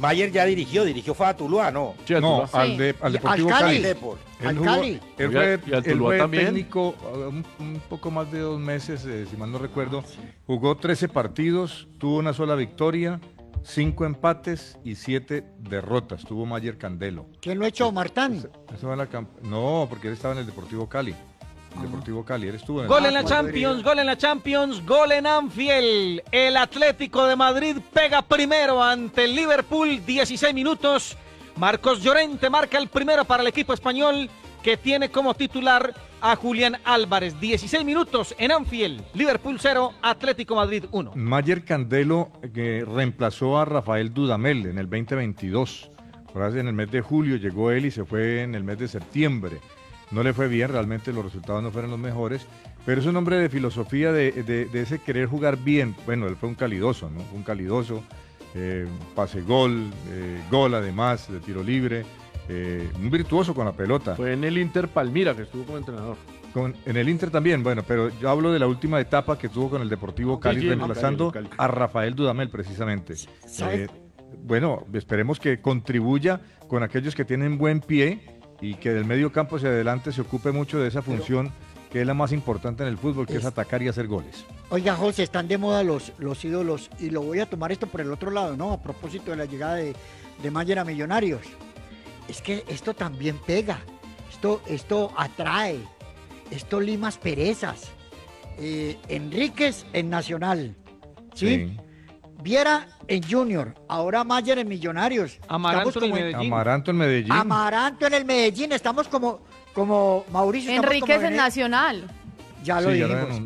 [SPEAKER 8] Mayer ya dirigió fue a Tuluá, ¿no?
[SPEAKER 10] Sí, a
[SPEAKER 4] No,
[SPEAKER 10] Tuluá.
[SPEAKER 4] al Deportivo
[SPEAKER 7] Al
[SPEAKER 4] Cali.
[SPEAKER 7] Cali. Al Cali.
[SPEAKER 4] Él
[SPEAKER 10] ¿Y al
[SPEAKER 4] fue
[SPEAKER 10] Tuluá también?
[SPEAKER 4] técnico un poco más de 2 meses, si mal no recuerdo. Jugó 13 partidos, tuvo una sola victoria, 5 empates y 7 derrotas. Tuvo Mayer Candelo.
[SPEAKER 7] ¿Quién lo ha hecho, Martán?
[SPEAKER 4] Eso va en no, porque él estaba en el Deportivo Cali. El Deportivo Cali, él estuvo en el...
[SPEAKER 9] Gol en la Champions, gol en la Champions, gol en Anfield. El Atlético de Madrid pega primero ante el Liverpool, 16 minutos. Marcos Llorente marca el primero para el equipo español, que tiene como titular a Julián Álvarez. 16 minutos en Anfield, Liverpool 0, Atlético Madrid 1.
[SPEAKER 4] Mayer Candelo, que reemplazó a Rafael Dudamel en el 2022. Por ahí en el mes de julio llegó él y se fue en el mes de septiembre. No le fue bien, realmente los resultados no fueron los mejores, pero es un hombre de filosofía de ese querer jugar bien. Bueno, él fue un calidoso, ¿no? Un calidoso, pase gol, gol además de tiro libre, un virtuoso con la pelota.
[SPEAKER 10] Fue en el Inter Palmira que estuvo como entrenador.
[SPEAKER 4] En el Inter también, bueno, pero yo hablo de la última etapa que tuvo con el Deportivo Cali,
[SPEAKER 10] Sí,
[SPEAKER 4] reemplazando
[SPEAKER 10] Cali.
[SPEAKER 4] a Rafael Dudamel precisamente.
[SPEAKER 7] ¿Sabe?
[SPEAKER 4] Bueno, esperemos que contribuya con aquellos que tienen buen pie y que del medio campo hacia adelante se ocupe mucho de esa función que es la más importante en el fútbol, que es atacar y hacer goles.
[SPEAKER 7] Oiga, José, están de moda los ídolos y lo voy a tomar esto por el otro lado, ¿no? A propósito de la llegada de Mayer a Millonarios. Es que esto también pega, esto atrae, esto limas perezas. Enríquez en Nacional, ¿sí? Viera en Junior, ahora Mayer en Millonarios.
[SPEAKER 9] Amaranto en Medellín.
[SPEAKER 4] Amaranto en Medellín.
[SPEAKER 7] Amaranto en el Medellín, estamos como Mauricio. estamos
[SPEAKER 2] Enríquez
[SPEAKER 7] como
[SPEAKER 2] en Nacional.
[SPEAKER 7] Ya lo
[SPEAKER 4] Sí, ya lo
[SPEAKER 7] dijimos.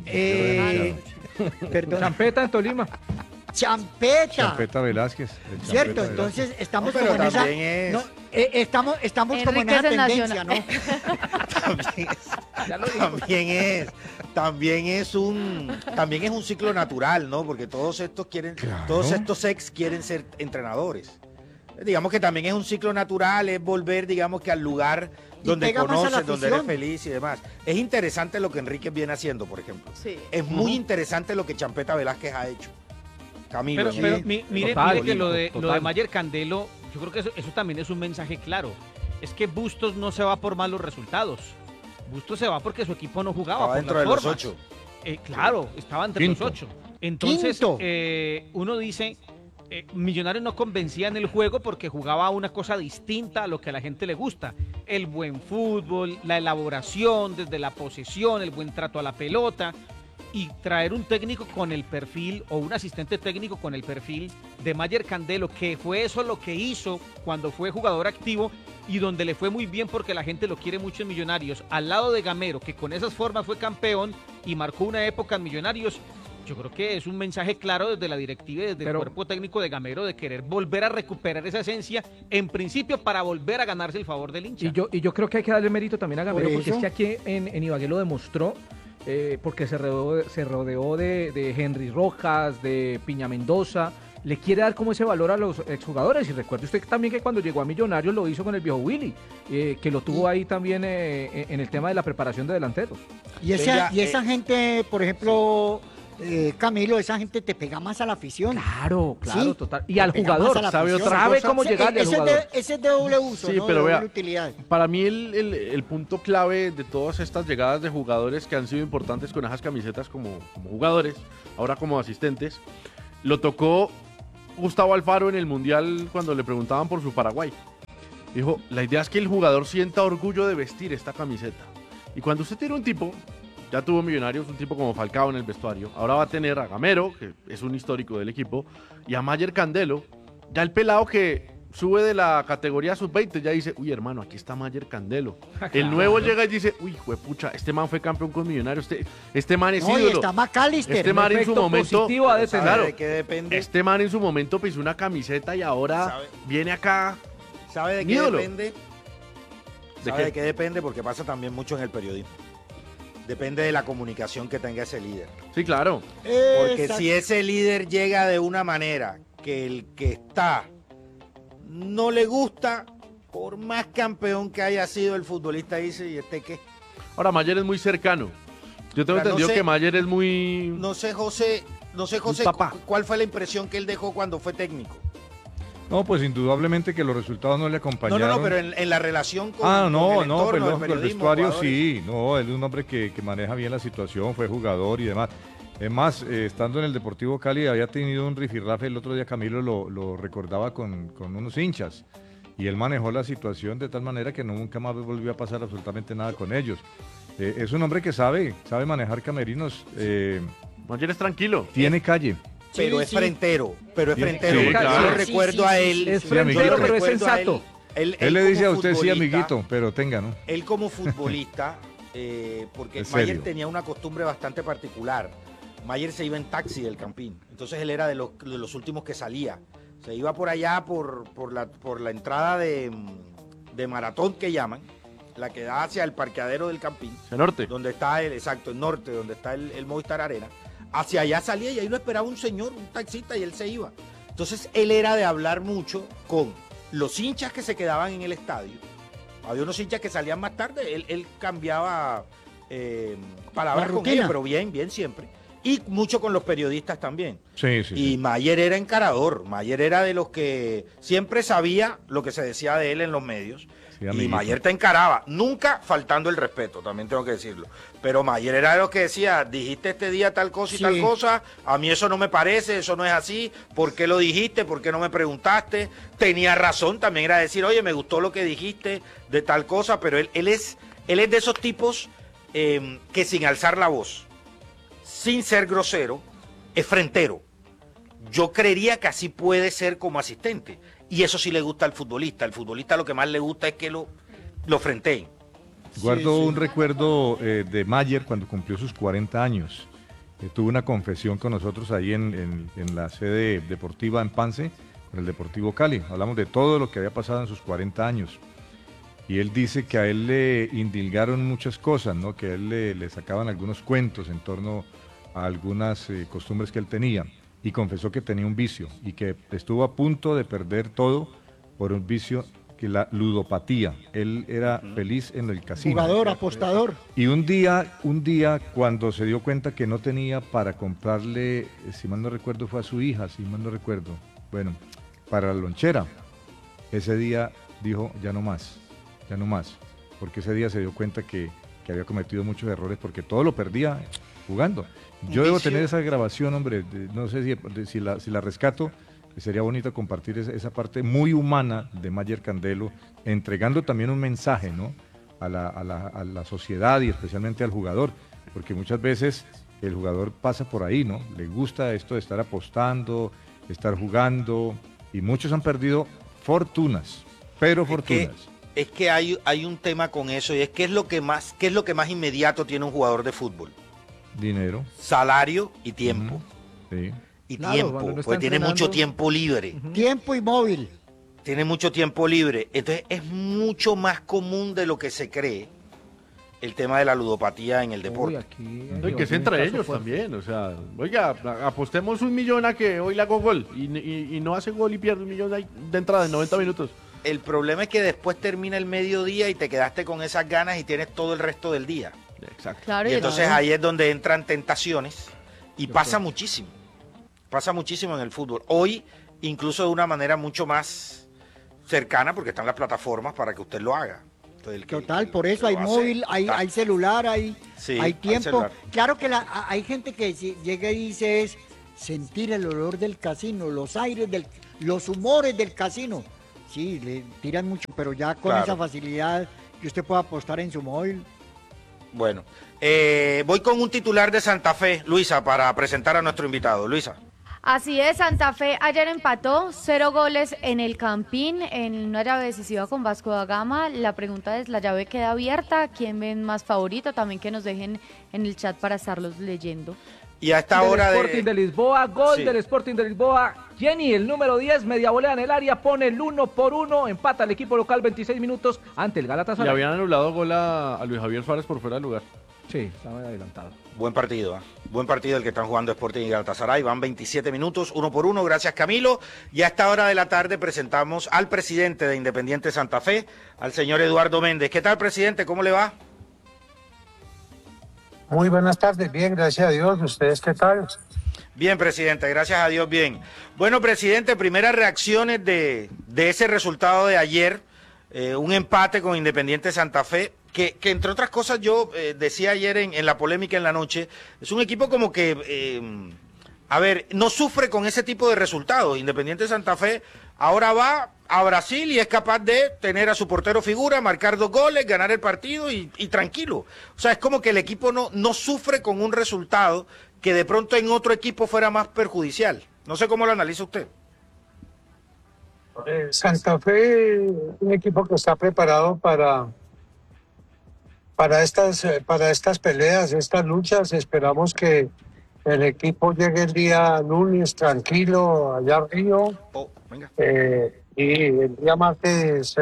[SPEAKER 7] Perdón.
[SPEAKER 11] Champeta en Tolima.
[SPEAKER 7] Champeta.
[SPEAKER 4] Champeta Velázquez.
[SPEAKER 7] Cierto, entonces estamos
[SPEAKER 8] No, pero
[SPEAKER 7] como en esa.
[SPEAKER 8] también es-
[SPEAKER 7] no, estamos como en
[SPEAKER 2] Enríquez
[SPEAKER 7] esa
[SPEAKER 2] en
[SPEAKER 7] tendencia,
[SPEAKER 2] Nacional.
[SPEAKER 7] ¿no?
[SPEAKER 8] también es un ciclo natural, ¿no? Porque todos estos ex quieren ser entrenadores. Digamos que también es un ciclo natural, es volver, digamos que al lugar donde
[SPEAKER 7] pega más a la
[SPEAKER 8] conoces, donde eres
[SPEAKER 7] afición.
[SPEAKER 8] feliz y demás. Es interesante lo que Enríquez viene haciendo, por ejemplo.
[SPEAKER 2] Sí.
[SPEAKER 8] Es muy interesante lo que Champeta Velázquez ha hecho. Camilo.
[SPEAKER 9] Pero
[SPEAKER 8] ¿sí?
[SPEAKER 9] mire
[SPEAKER 11] Total,
[SPEAKER 9] que lo de
[SPEAKER 11] total.
[SPEAKER 9] Mayer Candelo, yo creo que eso también es un mensaje claro. Es que Bustos no se va por malos resultados. Bustos se va porque su equipo no jugaba.
[SPEAKER 8] Estaba
[SPEAKER 9] por
[SPEAKER 8] dentro
[SPEAKER 9] las
[SPEAKER 8] de los
[SPEAKER 9] formas.
[SPEAKER 8] 8.
[SPEAKER 9] Claro, estaba entre
[SPEAKER 4] Quinto.
[SPEAKER 9] los 8. Entonces,
[SPEAKER 7] Quinto.
[SPEAKER 9] uno dice, Millonarios no convencía en el juego porque jugaba una cosa distinta a lo que a la gente le gusta. El buen fútbol, la elaboración desde la posesión, el buen trato a la pelota. Y traer un técnico con el perfil, o un asistente técnico con el perfil de Mayer Candelo, que fue eso lo que hizo cuando fue jugador activo y donde le fue muy bien porque la gente lo quiere mucho en Millonarios, al lado de Gamero, que con esas formas fue campeón y marcó una época en Millonarios. Yo creo que es un mensaje claro desde la directiva y desde el cuerpo técnico de Gamero de querer volver a recuperar esa esencia, en principio para volver a ganarse el favor del hincha.
[SPEAKER 11] Y yo creo que hay que darle mérito también a Gamero,
[SPEAKER 7] Por
[SPEAKER 11] porque es
[SPEAKER 7] eso.
[SPEAKER 11] que aquí en Ibagué lo demostró, porque se rodeó de Henry Rojas, de Piña Mendoza. Le quiere dar como ese valor a los exjugadores. Y recuerde usted también que cuando llegó a Millonarios lo hizo con el viejo Willy, que lo tuvo ahí también en el tema de la preparación de delanteros.
[SPEAKER 7] Y esa gente, por ejemplo, Camilo, esa gente te pega más a la afición.
[SPEAKER 11] Claro,
[SPEAKER 7] Sí,
[SPEAKER 11] total. Y al
[SPEAKER 7] te pega
[SPEAKER 11] jugador,
[SPEAKER 7] más a la
[SPEAKER 10] sabe
[SPEAKER 7] afición.
[SPEAKER 10] otra
[SPEAKER 11] sabe
[SPEAKER 10] cosa.
[SPEAKER 11] cómo llegarle al jugador.
[SPEAKER 7] Ese es de doble uso,
[SPEAKER 10] Sí,
[SPEAKER 7] ¿no?
[SPEAKER 10] pero
[SPEAKER 7] de
[SPEAKER 10] vea,
[SPEAKER 7] doble utilidad.
[SPEAKER 10] Para mí el punto clave de todas estas llegadas de jugadores que han sido importantes con esas camisetas como jugadores, ahora como asistentes, lo tocó Gustavo Alfaro en el Mundial cuando le preguntaban por su Paraguay. Dijo, la idea es que el jugador sienta orgullo de vestir esta camiseta. Y cuando usted tiene un tipo, ya tuvo Millonarios, un tipo como Falcao en el vestuario, ahora va a tener a Gamero, que es un histórico del equipo, y a Mayer Candelo, ya el pelado que sube de la categoría sub-20 ya dice, uy hermano, aquí está Mayer Candelo. El nuevo llega y dice, uy juepucha, este man fue campeón con Millonarios, este man es
[SPEAKER 7] No, y
[SPEAKER 10] ídolo.
[SPEAKER 7] está McAllister.
[SPEAKER 10] Este man en su
[SPEAKER 11] efecto
[SPEAKER 10] momento,
[SPEAKER 11] positivo ha de tener.
[SPEAKER 10] claro,
[SPEAKER 8] ¿Sabe de qué depende?
[SPEAKER 10] este man en su momento pisó una camiseta y ahora
[SPEAKER 8] ¿Sabe?
[SPEAKER 10] viene acá.
[SPEAKER 8] ¿Sabe de qué
[SPEAKER 10] ídolo.
[SPEAKER 8] depende? ¿Sabe de qué depende? Porque pasa también mucho en el periodismo. Depende de la comunicación que tenga ese líder.
[SPEAKER 10] Sí, claro.
[SPEAKER 8] Porque
[SPEAKER 7] Exacto.
[SPEAKER 8] si ese líder llega de una manera que el que está no le gusta, por más campeón que haya sido el futbolista, dice, ¿y este qué?
[SPEAKER 10] Ahora Mayer es muy cercano. Yo tengo
[SPEAKER 8] O sea, no
[SPEAKER 10] entendido
[SPEAKER 8] sé-
[SPEAKER 10] que Mayer es muy...
[SPEAKER 8] No sé, José,
[SPEAKER 10] papá.
[SPEAKER 8] ¿cuál fue la impresión que él dejó cuando fue técnico?
[SPEAKER 4] No, pues indudablemente que los resultados no le acompañaron.
[SPEAKER 8] No, pero en la relación con,
[SPEAKER 4] Ah,
[SPEAKER 8] con
[SPEAKER 4] no,
[SPEAKER 8] el
[SPEAKER 4] no,
[SPEAKER 8] entorno,
[SPEAKER 4] pues
[SPEAKER 8] el
[SPEAKER 4] el
[SPEAKER 8] periodismo,
[SPEAKER 4] vestuario
[SPEAKER 8] jugadores.
[SPEAKER 4] sí, no, él es un hombre que maneja bien la situación, fue jugador y demás. Es más, estando en el Deportivo Cali había tenido un rifirrafe, el otro día Camilo lo recordaba con unos hinchas, y él manejó la situación de tal manera que nunca más volvió a pasar absolutamente nada con ellos. Es un hombre que sabe manejar camerinos.
[SPEAKER 10] Mayer es tranquilo.
[SPEAKER 4] Tiene calle.
[SPEAKER 8] Pero es frentero,
[SPEAKER 4] Sí,
[SPEAKER 8] porque
[SPEAKER 4] sí,
[SPEAKER 8] yo lo recuerdo a él.
[SPEAKER 11] Es
[SPEAKER 4] Sí,
[SPEAKER 11] frentero,
[SPEAKER 4] amiguito.
[SPEAKER 11] pero es
[SPEAKER 8] recuerdo a
[SPEAKER 11] sensato.
[SPEAKER 8] Él
[SPEAKER 4] Él le dice
[SPEAKER 8] como
[SPEAKER 4] a usted sí,
[SPEAKER 8] futbolista,
[SPEAKER 4] amiguito, pero tenga, ¿no?
[SPEAKER 8] Él como futbolista, porque
[SPEAKER 4] Es
[SPEAKER 8] Mayer
[SPEAKER 4] serio.
[SPEAKER 8] tenía una costumbre bastante particular. Mayer se iba en taxi del Campín, entonces él era de los últimos que salía. Se iba por allá por la entrada de Maratón que llaman, la que da hacia el parqueadero del Campín.
[SPEAKER 10] El norte.
[SPEAKER 8] Donde está el norte, donde está el Movistar Arena. Hacia allá salía y ahí lo esperaba un señor, un taxista, y él se iba. Entonces él era de hablar mucho con los hinchas que se quedaban en el estadio. Había unos hinchas que salían más tarde, él cambiaba palabras con ellos, pero bien siempre. Y mucho con los periodistas también.
[SPEAKER 4] Sí.
[SPEAKER 8] Y Mayer era encarador, Mayer era de los que siempre sabía lo que se decía de él en los medios.
[SPEAKER 4] Sí,
[SPEAKER 8] Y
[SPEAKER 4] amiguito.
[SPEAKER 8] Mayer te encaraba, nunca faltando el respeto, también tengo que decirlo. Pero Mayer era de los que decía, dijiste este día tal cosa y tal cosa, a mí eso no me parece, eso no es así, ¿por qué lo dijiste? ¿Por qué no me preguntaste? Tenía razón, también era decir, oye, me gustó lo que dijiste de tal cosa, pero él es de esos tipos que sin alzar la voz, sin ser grosero, es frentero. Yo creería que así puede ser como asistente. Y eso sí le gusta al futbolista. Al futbolista lo que más le gusta es que lo frenteen.
[SPEAKER 4] Guardo un recuerdo de Mayer cuando cumplió sus 40 años. Tuvo una confesión con nosotros ahí en la sede deportiva en Pance, con el Deportivo Cali. Hablamos de todo lo que había pasado en sus 40 años. Y él dice que a él le indilgaron muchas cosas, ¿no? Que a él le sacaban algunos cuentos en torno a algunas costumbres que él tenía. Y confesó que tenía un vicio y que estuvo a punto de perder todo por un vicio, que la ludopatía. Él era feliz en el casino.
[SPEAKER 7] Jugador, apostador.
[SPEAKER 4] Y un día cuando se dio cuenta que no tenía para comprarle, si mal no recuerdo fue a su hija, si mal no recuerdo, bueno, para la lonchera, ese día dijo ya no más, porque ese día se dio cuenta que había cometido muchos errores porque todo lo perdía jugando. Yo debo tener esa grabación, hombre, no sé si la rescato, sería bonito compartir esa parte muy humana de Mayer Candelo, entregando también un mensaje, ¿no? a la sociedad y especialmente al jugador, porque muchas veces el jugador pasa por ahí, ¿no? Le gusta esto de estar apostando, estar jugando, y muchos han perdido fortunas, pero fortunas.
[SPEAKER 8] Es que hay un tema con eso, y es qué es lo que más inmediato tiene un jugador de fútbol.
[SPEAKER 4] Dinero.
[SPEAKER 8] Salario y tiempo.
[SPEAKER 4] Sí.
[SPEAKER 8] Y
[SPEAKER 7] Claro,
[SPEAKER 8] tiempo,
[SPEAKER 7] cuando no está
[SPEAKER 8] porque tiene
[SPEAKER 7] entrenando.
[SPEAKER 8] mucho tiempo libre.
[SPEAKER 7] Tiempo y móvil.
[SPEAKER 8] Tiene mucho tiempo libre. Entonces es mucho más común de lo que se cree el tema de la ludopatía en el deporte.
[SPEAKER 10] No, y que es entre ellos también, o sea, oiga, apostemos 1 millón a que hoy le hago gol y no hace gol y pierde 1 millón ahí de entrada en 90 minutos.
[SPEAKER 8] El problema es que después termina el mediodía y te quedaste con esas ganas y tienes todo el resto del día.
[SPEAKER 10] Exacto.
[SPEAKER 2] Claro,
[SPEAKER 8] Y entonces ahí es donde entran tentaciones y pasa muchísimo. Pasa muchísimo en el fútbol. Hoy, incluso de una manera mucho más cercana, porque están las plataformas para que usted lo haga. Entonces,
[SPEAKER 7] Total, por eso hay móvil, hay celular, hay tiempo.
[SPEAKER 8] celular.
[SPEAKER 7] Claro que hay gente que llega y dice es sentir el olor del casino, los aires, los humores del casino. Sí, le tiran mucho, pero ya con
[SPEAKER 8] Claro.
[SPEAKER 7] esa facilidad que usted pueda apostar en su móvil.
[SPEAKER 8] Bueno, voy con un titular de Santa Fe, Luisa, para presentar a nuestro invitado. Luisa.
[SPEAKER 2] Así es, Santa Fe ayer empató 0 goles en el Campín en una llave decisiva con Vasco da Gama. La pregunta es, ¿la llave queda abierta? ¿Quién ven más favorito? También que nos dejen en el chat para estarlos leyendo.
[SPEAKER 8] Y a esta
[SPEAKER 11] Del
[SPEAKER 8] hora
[SPEAKER 11] Sporting de Lisboa, gol
[SPEAKER 8] Sí.
[SPEAKER 11] del Sporting de Lisboa. Jenny, el número 10, media volea en el área, pone el 1-1, empata el equipo local 26 minutos ante el
[SPEAKER 10] Le
[SPEAKER 11] Galatasaray.
[SPEAKER 10] habían anulado gol a Luis Javier Suárez por fuera de lugar.
[SPEAKER 11] Sí, estaba adelantado.
[SPEAKER 8] Buen partido, ¿eh? Buen partido el que están jugando Sporting y Galatasaray. Van 27 minutos, 1-1. Gracias, Camilo. Y a esta hora de la tarde presentamos al presidente de Independiente Santa Fe, al señor Eduardo Méndez. ¿Qué tal, presidente? ¿Cómo le va?
[SPEAKER 12] Muy buenas tardes, bien, gracias a Dios. ¿Ustedes qué tal?
[SPEAKER 8] Bien, presidente, gracias a Dios, bien. Bueno, presidente, primeras reacciones de ese resultado de ayer, un empate con Independiente Santa Fe, que entre otras cosas yo decía ayer en la polémica en la noche, es un equipo como que, no sufre con ese tipo de resultados. Independiente Santa Fe ahora va a Brasil y es capaz de tener a su portero figura, marcar 2 goles, ganar el partido y tranquilo. O sea, es como que el equipo no sufre con un resultado que de pronto en otro equipo fuera más perjudicial. No sé cómo lo analiza usted.
[SPEAKER 12] Santa Fe, un equipo que está preparado para estas peleas, estas luchas. Esperamos que el equipo llegue el día lunes tranquilo allá a Río. Y el día martes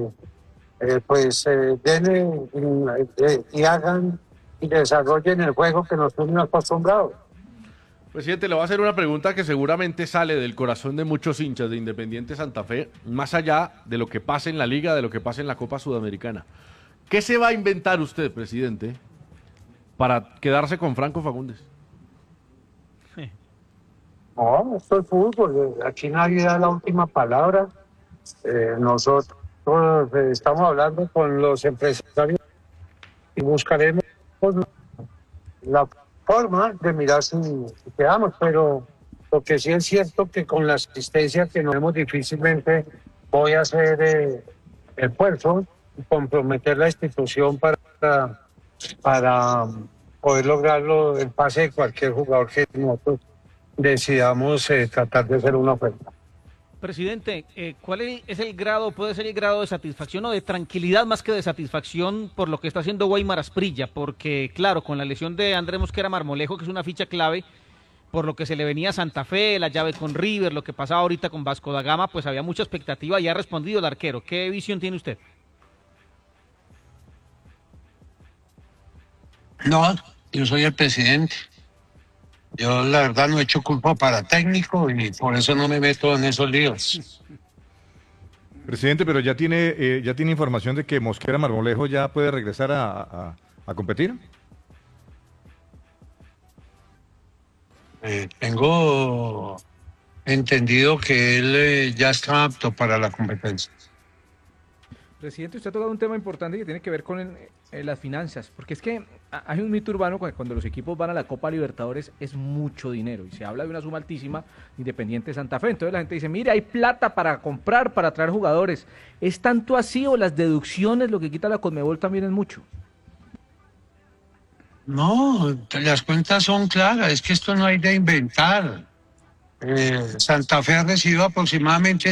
[SPEAKER 12] den y hagan y desarrollen el juego que nos tienen acostumbrados.
[SPEAKER 10] Presidente, le voy a hacer una pregunta que seguramente sale del corazón de muchos hinchas de Independiente Santa Fe, más allá de lo que pase en la Liga, de lo que pase en la Copa Sudamericana. ¿Qué se va a inventar usted, presidente, para quedarse con Franco Fagundes?
[SPEAKER 12] No, esto es fútbol. Aquí nadie da la última palabra. Nosotros estamos hablando con los empresarios y buscaremos la forma de mirar si quedamos, pero lo que sí es cierto que con la asistencia que nos vemos difícilmente voy a hacer el esfuerzo y comprometer la institución para poder lograrlo, el pase de cualquier jugador que nosotros decidamos tratar de hacer una oferta.
[SPEAKER 9] Presidente, ¿cuál es el grado, puede ser el grado de satisfacción o de tranquilidad más que de satisfacción por lo que está haciendo Guaymar Asprilla? Porque, claro, con la lesión de Andrés Mosquera Marmolejo, que es una ficha clave, por lo que se le venía a Santa Fe, la llave con River, lo que pasaba ahorita con Vasco da Gama, pues había mucha expectativa y ha respondido el arquero. ¿Qué visión tiene usted?
[SPEAKER 12] No, yo soy el presidente. Yo la verdad no he hecho culpa para técnico y por eso no me meto en esos líos.
[SPEAKER 4] Presidente, pero ya tiene información de que Mosquera Marmolejo ya puede regresar a competir.
[SPEAKER 12] Tengo entendido que él ya está apto para la competencia.
[SPEAKER 11] Presidente, usted ha tocado un tema importante que tiene que ver con las finanzas, porque es que hay un mito urbano que cuando los equipos van a la Copa Libertadores es mucho dinero y se habla de una suma altísima, Independiente Santa Fe. Entonces la gente dice, mire, hay plata para comprar, para traer jugadores. ¿Es tanto así o las deducciones, lo que quita la Conmebol también es mucho?
[SPEAKER 12] No, las cuentas son claras, es que esto no hay de inventar. Santa Fe ha recibido aproximadamente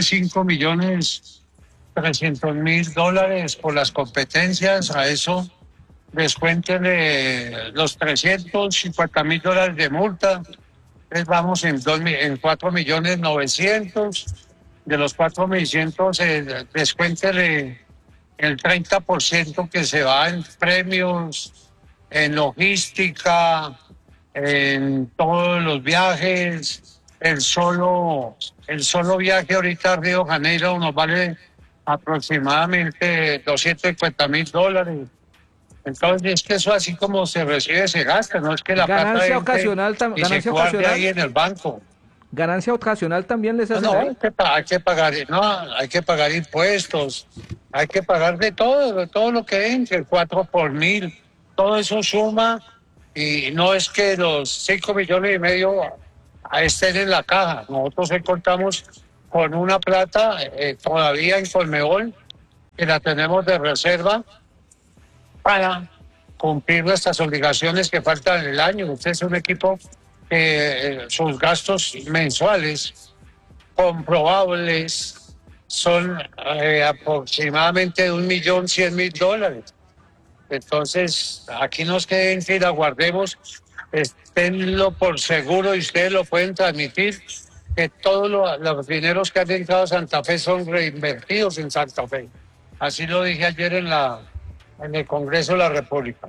[SPEAKER 12] $5.300.000 por las competencias. A eso descuéntenle los $350.000 de multa. Entonces vamos en 4.900.000. De los 4.900.000 descuéntele el 30% que se va en premios, en logística, en todos los viajes. El solo viaje ahorita a Río de Janeiro nos vale aproximadamente $250.000. Entonces es que eso así como se recibe se gasta, no es que la
[SPEAKER 11] ganancia
[SPEAKER 12] plata
[SPEAKER 11] ocasional,
[SPEAKER 12] y se guarde ahí en el banco.
[SPEAKER 11] Ganancia ocasional también les hace.
[SPEAKER 12] No, hay que pagar, hay que pagar impuestos, hay que pagar de todo lo que entre, el 4 por 1000, todo eso suma y no es que los 5,5 millones estén en la caja. Nosotros contamos con una plata todavía en Conmebol que la tenemos de reserva para cumplir nuestras obligaciones que faltan en el año. Usted es un equipo que sus gastos mensuales comprobables son aproximadamente $1.100.000. Entonces, aquí nos queden que la guardemos, esténlo por seguro y ustedes lo pueden transmitir, que todos los dineros que han entrado a Santa Fe son reinvertidos en Santa Fe. Así lo dije ayer en el Congreso de la República.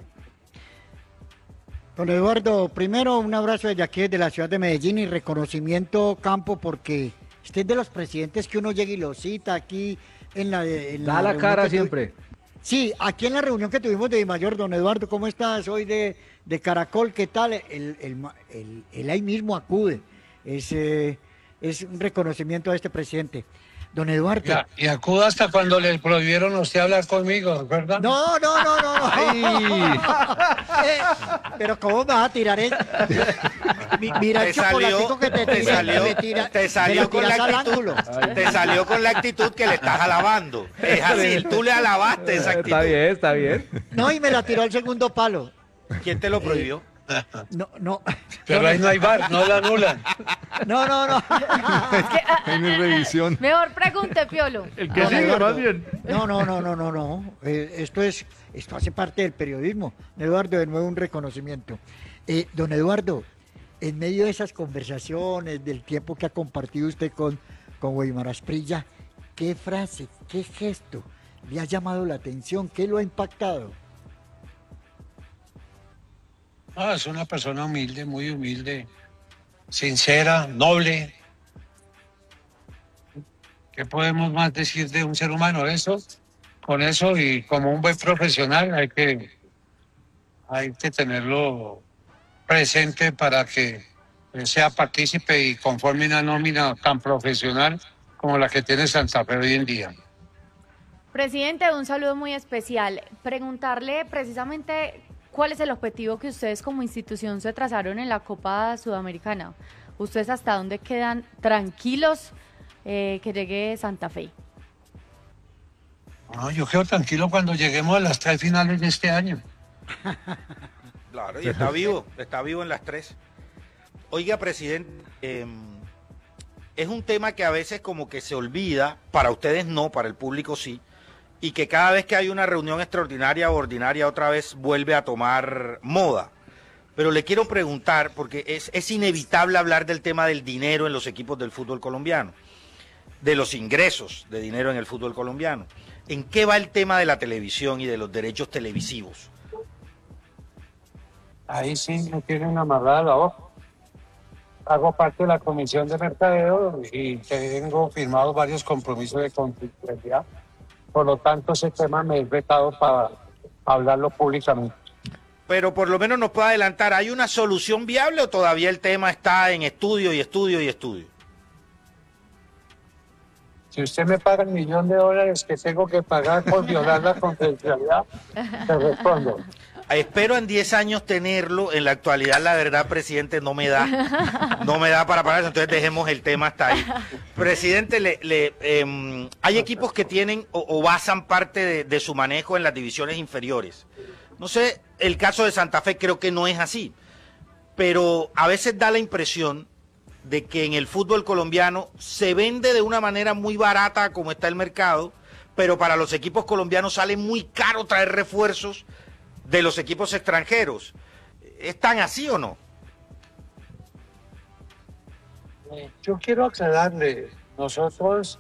[SPEAKER 7] Don Eduardo, primero un abrazo desde aquí, desde la ciudad de Medellín, y reconocimiento, Campo, porque usted es de los presidentes que uno llega y lo cita aquí en la
[SPEAKER 11] da la cara siempre.
[SPEAKER 7] Sí, aquí en la reunión que tuvimos de Mayor, don Eduardo, ¿cómo estás? Hoy de de Caracol, ¿qué tal? Él ahí mismo acude. Es un reconocimiento a este presidente. Don Eduardo.
[SPEAKER 12] Ya, y acudo hasta cuando le prohibieron a usted hablar conmigo, ¿verdad?
[SPEAKER 7] No. Pero ¿cómo me vas a tirar eso? Mira el chocolatico que te
[SPEAKER 8] salió con la actitud que le estás alabando. Es así, tú le alabaste esa actitud.
[SPEAKER 11] Está bien.
[SPEAKER 7] No, y me la tiró al segundo palo.
[SPEAKER 8] ¿Quién te lo prohibió?
[SPEAKER 7] No.
[SPEAKER 12] Pero ahí no hay VAR, no la anulan.
[SPEAKER 7] No.
[SPEAKER 4] En mi revisión.
[SPEAKER 2] Mejor pregunte, Piolo.
[SPEAKER 10] El que sigue, más bien.
[SPEAKER 7] No. Esto hace parte del periodismo. Eduardo, de nuevo un reconocimiento. Don Eduardo, en medio de esas conversaciones, del tiempo que ha compartido usted con Weimar Asprilla, ¿qué frase, qué gesto le ha llamado la atención? ¿Qué lo ha impactado?
[SPEAKER 12] Es una persona humilde, muy humilde, sincera, noble. ¿Qué podemos más decir de un ser humano? Con eso y como un buen profesional hay que tenerlo presente para que sea partícipe y conforme una nómina tan profesional como la que tiene Santa Fe hoy en día.
[SPEAKER 2] Presidente, un saludo muy especial. Preguntarle precisamente cuál es el objetivo que ustedes como institución se trazaron en la Copa Sudamericana. ¿Ustedes hasta dónde quedan tranquilos que llegue Santa Fe?
[SPEAKER 12] No, yo quedo tranquilo cuando lleguemos a las 3 finales de este año.
[SPEAKER 8] Claro, y está vivo en las 3. Oiga, presidente, es un tema que a veces como que se olvida, para ustedes no, para el público sí, y que cada vez que hay una reunión extraordinaria o ordinaria otra vez vuelve a tomar moda. Pero le quiero preguntar, porque es inevitable hablar del tema del dinero en los equipos del fútbol colombiano, de los ingresos de dinero en el fútbol colombiano. ¿En qué va el tema de la televisión y de los derechos televisivos?
[SPEAKER 12] Ahí sí me tienen amarrada la voz. Hago parte de la Comisión de Mercadeo y tengo firmados varios compromisos de confidencialidad. Por lo tanto, ese tema me he vetado para hablarlo públicamente.
[SPEAKER 8] Pero por lo menos nos puede adelantar, ¿hay una solución viable o todavía el tema está en estudio?
[SPEAKER 12] Si usted me paga $1.000.000 que tengo que pagar por violar la confidencialidad, te respondo.
[SPEAKER 8] Espero en 10 años tenerlo. En la actualidad, la verdad, presidente, no me da para pagar eso. Entonces dejemos el tema hasta ahí. Presidente, hay equipos que tienen o basan parte de su manejo en las divisiones inferiores. No sé, el caso de Santa Fe creo que no es así. Pero a veces da la impresión de que en el fútbol colombiano se vende de una manera muy barata como está el mercado, pero para los equipos colombianos sale muy caro traer refuerzos de los equipos extranjeros. ¿Es tan así o no?
[SPEAKER 12] Yo quiero aclararle, nosotros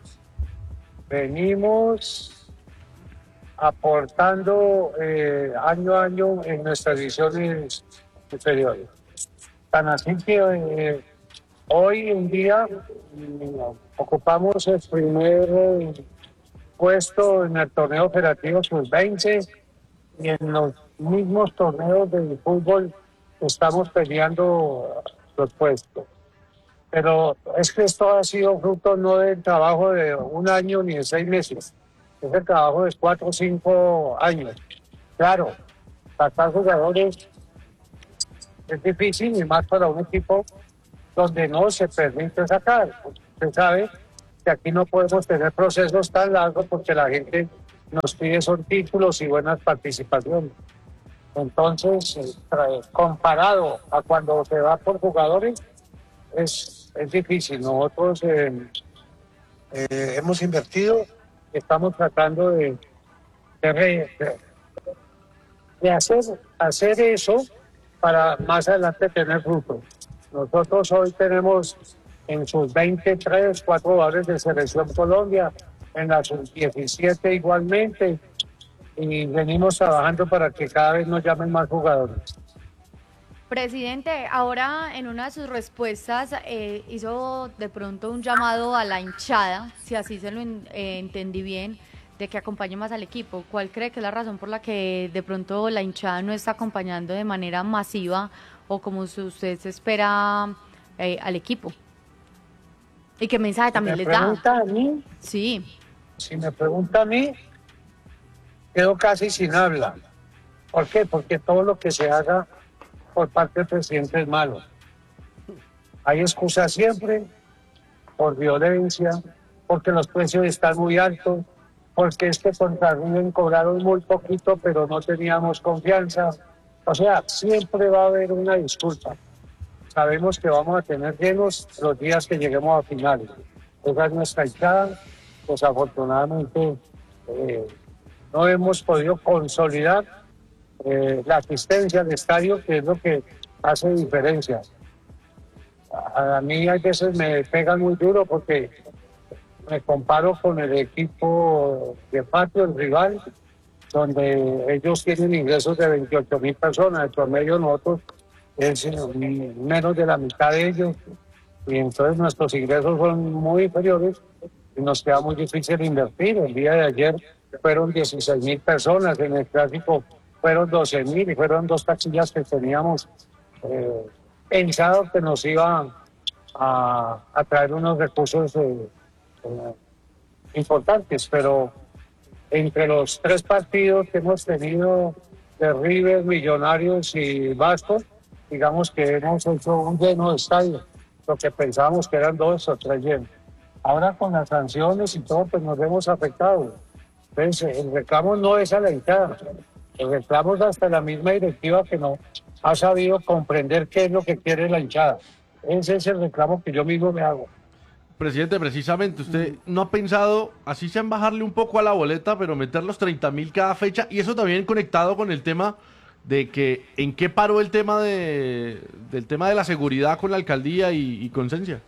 [SPEAKER 12] venimos aportando año a año en nuestras divisiones inferiores. Tan así que hoy en día ocupamos el primer puesto en el torneo operativo sub-20 y en los mismos torneos de fútbol estamos peleando los puestos. Pero es que esto ha sido fruto no del trabajo de un año ni de 6 meses, es el trabajo de 4 o 5 años. Claro, sacar jugadores es difícil y más para un equipo donde no se permite sacar. Usted sabe que aquí no podemos tener procesos tan largos porque la gente nos pide son títulos y buenas participaciones. Entonces, comparado a cuando se va por jugadores, es difícil. Nosotros hemos invertido, estamos tratando de hacer eso para más adelante tener fruto. Nosotros hoy tenemos en sus 23, 4 jugadores de Selección Colombia, en la sub-17 igualmente, y venimos trabajando para que cada vez nos llamen más jugadores.
[SPEAKER 2] Presidente, ahora en una de sus respuestas hizo de pronto un llamado a la hinchada, si así se lo entendí bien, de que acompañe más al equipo. ¿Cuál cree que es la razón por la que de pronto la hinchada no está acompañando de manera masiva o como usted se espera al equipo? ¿Y qué mensaje también les da?
[SPEAKER 12] ¿Me pregunta a mí?
[SPEAKER 2] Sí.
[SPEAKER 12] Si me pregunta a mí, quedo casi sin habla. ¿Por qué? Porque todo lo que se haga por parte del presidente es malo. Hay excusas siempre por violencia, porque los precios están muy altos, porque es que contra River cobraron muy poquito, pero no teníamos confianza. O sea, siempre va a haber una disculpa. Sabemos que vamos a tener llenos los días que lleguemos a finales. Esa es nuestra hinchada. Desafortunadamente no hemos podido consolidar la asistencia al estadio, que es lo que hace diferencia. A mí a veces me pegan muy duro porque me comparo con el equipo de patio, el rival, donde ellos tienen ingresos de 28.000 personas, el promedio nosotros es menos de la mitad de ellos, y entonces nuestros ingresos son muy inferiores y nos queda muy difícil invertir. El día de ayer fueron 16.000 personas, en el clásico fueron 12.000 y fueron 2 taquillas que teníamos pensado que nos iba a traer unos recursos importantes, pero entre los 3 partidos que hemos tenido de River, Millonarios y Vasco, digamos que hemos hecho un lleno de estadio, lo que pensábamos que eran 2 o 3 llenos. Ahora con las sanciones y todo, pues nos vemos afectados. Entonces, el reclamo no es a la hinchada, el reclamo es hasta la misma directiva que no ha sabido comprender qué es lo que quiere la hinchada. Ese es el reclamo que yo mismo me hago.
[SPEAKER 10] Presidente, precisamente, usted no ha pensado, así sea en bajarle un poco a la boleta, pero meter los 30.000 cada fecha, y eso también conectado con el tema de que en qué paró el tema del tema de la seguridad con la alcaldía y con Cencia.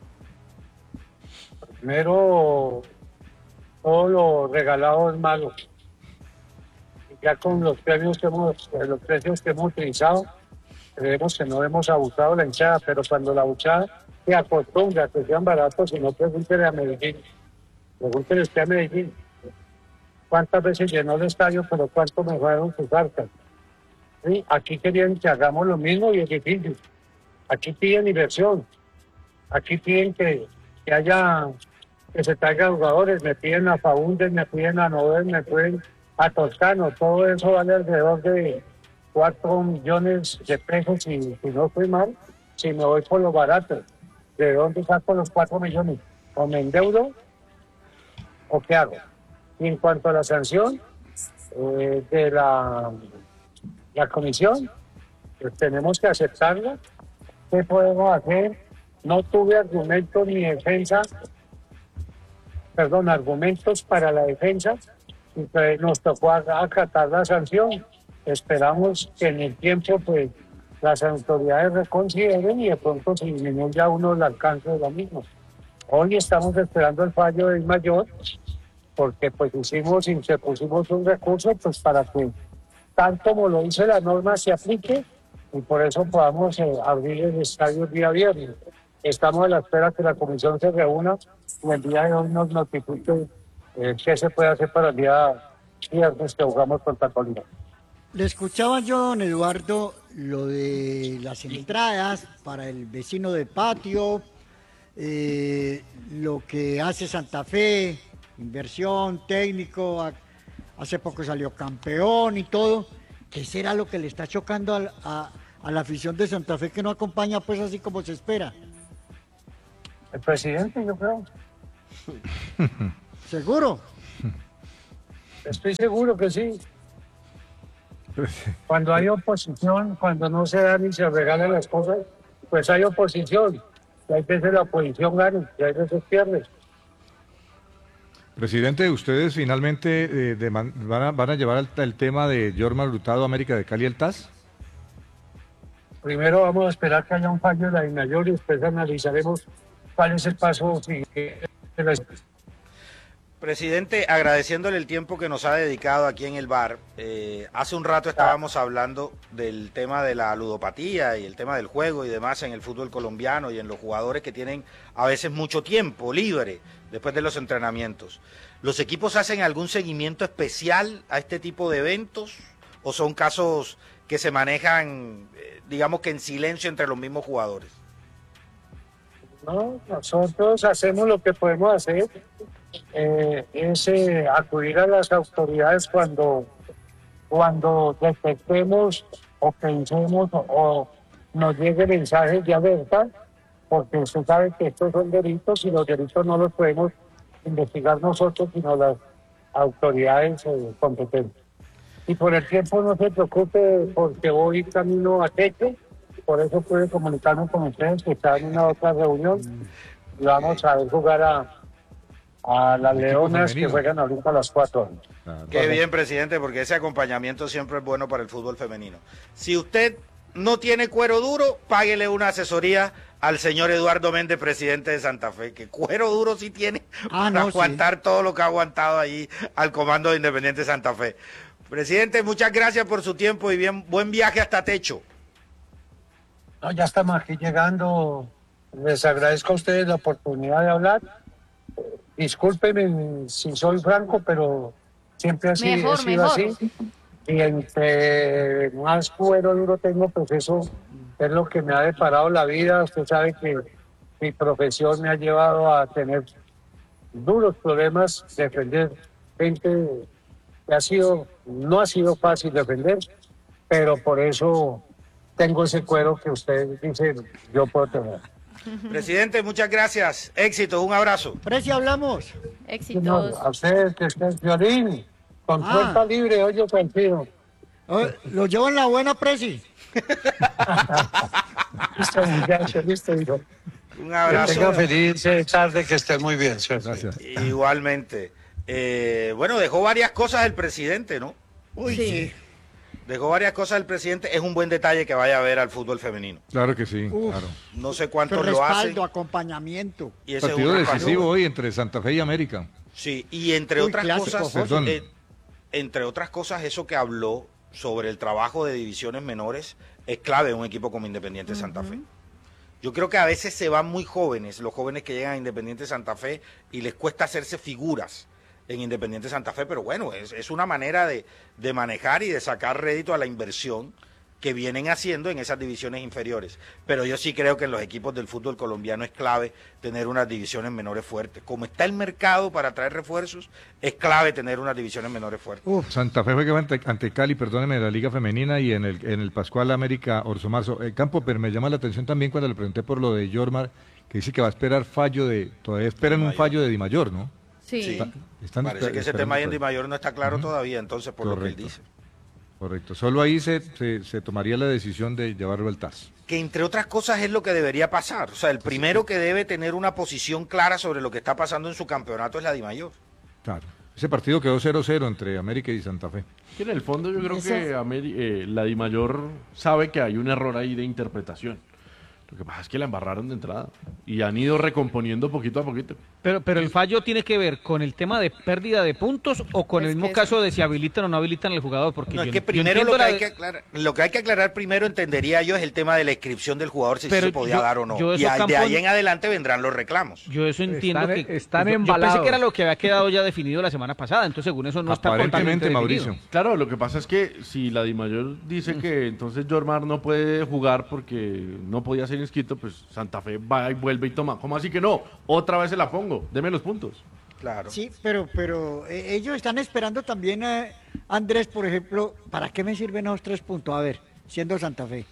[SPEAKER 12] Primero, todo lo regalado es malo. Ya con los precios que hemos utilizado, creemos que no hemos abusado la hinchada, pero cuando la hinchada se acostumbra a que sean baratos, si no, pregúntele a Medellín. Pregúntele usted a Medellín. ¿Cuántas veces llenó el estadio, pero cuánto mejoraron sus arcas? ¿Sí? Aquí querían que hagamos lo mismo y es difícil. Aquí piden inversión. Aquí piden que se traigan jugadores, me piden a Faúndez, me piden a Nobel, me piden a Toscano. Todo eso vale alrededor de 4 millones de pesos, y si no estoy mal, si me voy por lo barato. ¿De dónde saco los 4 millones? ¿O me endeudo o qué hago? Y en cuanto a la sanción de la comisión, pues tenemos que aceptarla. ¿Qué podemos hacer? No tuve argumentos para la defensa, y pues nos tocó acatar la sanción. Esperamos que en el tiempo pues las autoridades reconsideren y de pronto se disminuya uno el alcance de la misma. Hoy estamos esperando el fallo del mayor, porque pues interpusimos un recurso pues para que tal como lo dice la norma se aplique, y por eso podamos abrir el estadio el día viernes. Estamos a la espera que la comisión se reúna y el día de hoy nos notifique qué se puede hacer para el día viernes que jugamos contra Tolima.
[SPEAKER 7] Le escuchaba yo, don Eduardo, lo de las entradas para el vecino de patio, lo que hace Santa Fe, inversión, técnico, hace poco salió campeón y todo. ¿Qué será lo que le está chocando a la afición de Santa Fe, que no acompaña pues así como se espera?
[SPEAKER 12] El presidente, yo creo.
[SPEAKER 7] ¿Seguro?
[SPEAKER 12] Estoy seguro que sí. Cuando hay oposición, cuando no se dan y se regalan las cosas, pues hay oposición. Y hay veces la oposición gana y hay veces pierde.
[SPEAKER 4] Presidente, ¿ustedes finalmente van a llevar el tema de Jorma Hurtado, América de Cali, al TAS?
[SPEAKER 12] Primero vamos a esperar que haya un fallo de la DIMAYOR y después analizaremos cuál es el paso siguiente.
[SPEAKER 8] Presidente, agradeciéndole el tiempo que nos ha dedicado aquí en el bar. Hace un rato estábamos hablando del tema de la ludopatía y el tema del juego y demás en el fútbol colombiano y en los jugadores que tienen a veces mucho tiempo libre después de los entrenamientos. ¿Los equipos hacen algún seguimiento especial a este tipo de eventos o son casos que se manejan, digamos que en silencio entre los mismos jugadores?
[SPEAKER 12] No, nosotros hacemos lo que podemos hacer, es acudir a las autoridades cuando detectemos o pensemos o nos llegue mensajes de alerta, porque usted sabe que estos son delitos y los delitos no los podemos investigar nosotros, sino las autoridades competentes. Y por el tiempo no se preocupe, porque voy camino a Techo. Por eso pude comunicarme con ustedes que están en una otra reunión y vamos a ver jugar a las Leonas que juegan ahorita a las 4 horas.
[SPEAKER 8] Qué bien, presidente, porque ese acompañamiento siempre es bueno para el fútbol femenino. Si usted no tiene cuero duro, páguele una asesoría al señor Eduardo Méndez, presidente de Santa Fe, que cuero duro sí tiene para aguantar todo lo que ha aguantado allí al comando de Independiente Santa Fe. Presidente, muchas gracias por su tiempo y buen viaje hasta Techo.
[SPEAKER 12] No, ya estamos aquí llegando. Les agradezco a ustedes la oportunidad de hablar. Discúlpenme si soy franco, pero siempre he sido así. Y entre más cuero duro tengo, pues eso es lo que me ha deparado la vida. Usted sabe que mi profesión me ha llevado a tener duros problemas, defender gente que no ha sido fácil defender, pero por eso tengo ese cuero que usted dice yo puedo tener.
[SPEAKER 8] Presidente, muchas gracias. Éxito, un abrazo.
[SPEAKER 7] Preci, hablamos.
[SPEAKER 2] Éxitos.
[SPEAKER 12] No, a ustedes que estén, Violín, con puerta libre, oye, tranquilo.
[SPEAKER 7] Lo llevo en la buena, Preci.
[SPEAKER 12] Listo, muchacho, listo, hijo.
[SPEAKER 8] Un abrazo.
[SPEAKER 12] Que tenga feliz tarde, que esté muy bien.
[SPEAKER 4] Gracias.
[SPEAKER 8] Igualmente. Bueno, dejó varias cosas el presidente, ¿no?
[SPEAKER 7] Uy, sí.
[SPEAKER 8] Dejó varias cosas el presidente. Es un buen detalle que vaya a ver al fútbol femenino.
[SPEAKER 4] Claro que sí,
[SPEAKER 7] Uf,
[SPEAKER 4] claro.
[SPEAKER 8] No sé cuántos lo
[SPEAKER 7] respaldo,
[SPEAKER 8] hacen.
[SPEAKER 7] acompañamiento.
[SPEAKER 8] Y ese
[SPEAKER 4] Partido
[SPEAKER 8] es un
[SPEAKER 4] decisivo hoy entre Santa Fe y América.
[SPEAKER 8] Sí, y entre otras
[SPEAKER 7] clásico,
[SPEAKER 8] cosas,
[SPEAKER 4] Perdón.
[SPEAKER 8] entre otras cosas, eso que habló sobre el trabajo de divisiones menores es clave en un equipo como Independiente Santa Fe. Yo creo que a veces se van muy jóvenes, los jóvenes que llegan a Independiente Santa Fe, y les cuesta hacerse figuras en Independiente Santa Fe, pero bueno, es una manera de manejar y de sacar rédito a la inversión que vienen haciendo en esas divisiones inferiores. Pero yo sí creo que en los equipos del fútbol colombiano es clave tener unas divisiones menores fuertes. Como está el mercado para traer refuerzos, es clave tener unas divisiones menores fuertes.
[SPEAKER 4] Santa Fe juega ante Cali, perdóneme, la Liga Femenina y en el Pascual América Orso Marzo. Campo, pero me llama la atención también cuando le pregunté por lo de Yormar, que dice que va a esperar todavía esperan un fallo de Di Mayor, ¿no?
[SPEAKER 2] Sí.
[SPEAKER 8] Parece que ese tema ahí en Di Mayor no está claro todavía, entonces por lo que él dice.
[SPEAKER 4] Correcto, solo ahí se tomaría la decisión de llevarlo al TAS.
[SPEAKER 8] Que entre otras cosas es lo que debería pasar. O sea, el primero que debe tener una posición clara sobre lo que está pasando en su campeonato es la Di Mayor.
[SPEAKER 4] Claro. Ese partido quedó 0-0 entre América y Santa Fe.
[SPEAKER 10] Que en el fondo yo creo que la Di Mayor sabe que hay un error ahí de interpretación. Lo que pasa es que la embarraron de entrada y han ido recomponiendo poquito a poquito.
[SPEAKER 9] Pero el fallo tiene que ver con el tema de pérdida de puntos o con el mismo caso de si habilitan o no habilitan al jugador. Porque
[SPEAKER 8] No, es que primero lo que hay que aclarar primero, entendería yo, es el tema de la inscripción del jugador, si se podía dar o no. Y de ahí en adelante vendrán los reclamos.
[SPEAKER 9] Yo eso entiendo
[SPEAKER 11] están
[SPEAKER 9] yo
[SPEAKER 11] embalados.
[SPEAKER 9] pensé que era lo que había quedado ya definido la semana pasada, entonces según eso no está
[SPEAKER 4] Aparentemente,
[SPEAKER 9] totalmente
[SPEAKER 4] Mauricio.
[SPEAKER 9] definido.
[SPEAKER 10] Claro, lo que pasa es que si la Di Mayor dice que entonces Yormar no puede jugar porque no podía ser inscrito, pues Santa Fe va y vuelve y toma. ¿Cómo así que no? Otra vez se la pongo, deme los puntos.
[SPEAKER 8] Claro.
[SPEAKER 7] Sí, pero ellos están esperando también, Andrés, por ejemplo, ¿para qué me sirven esos 3 puntos? A ver, siendo Santa Fe,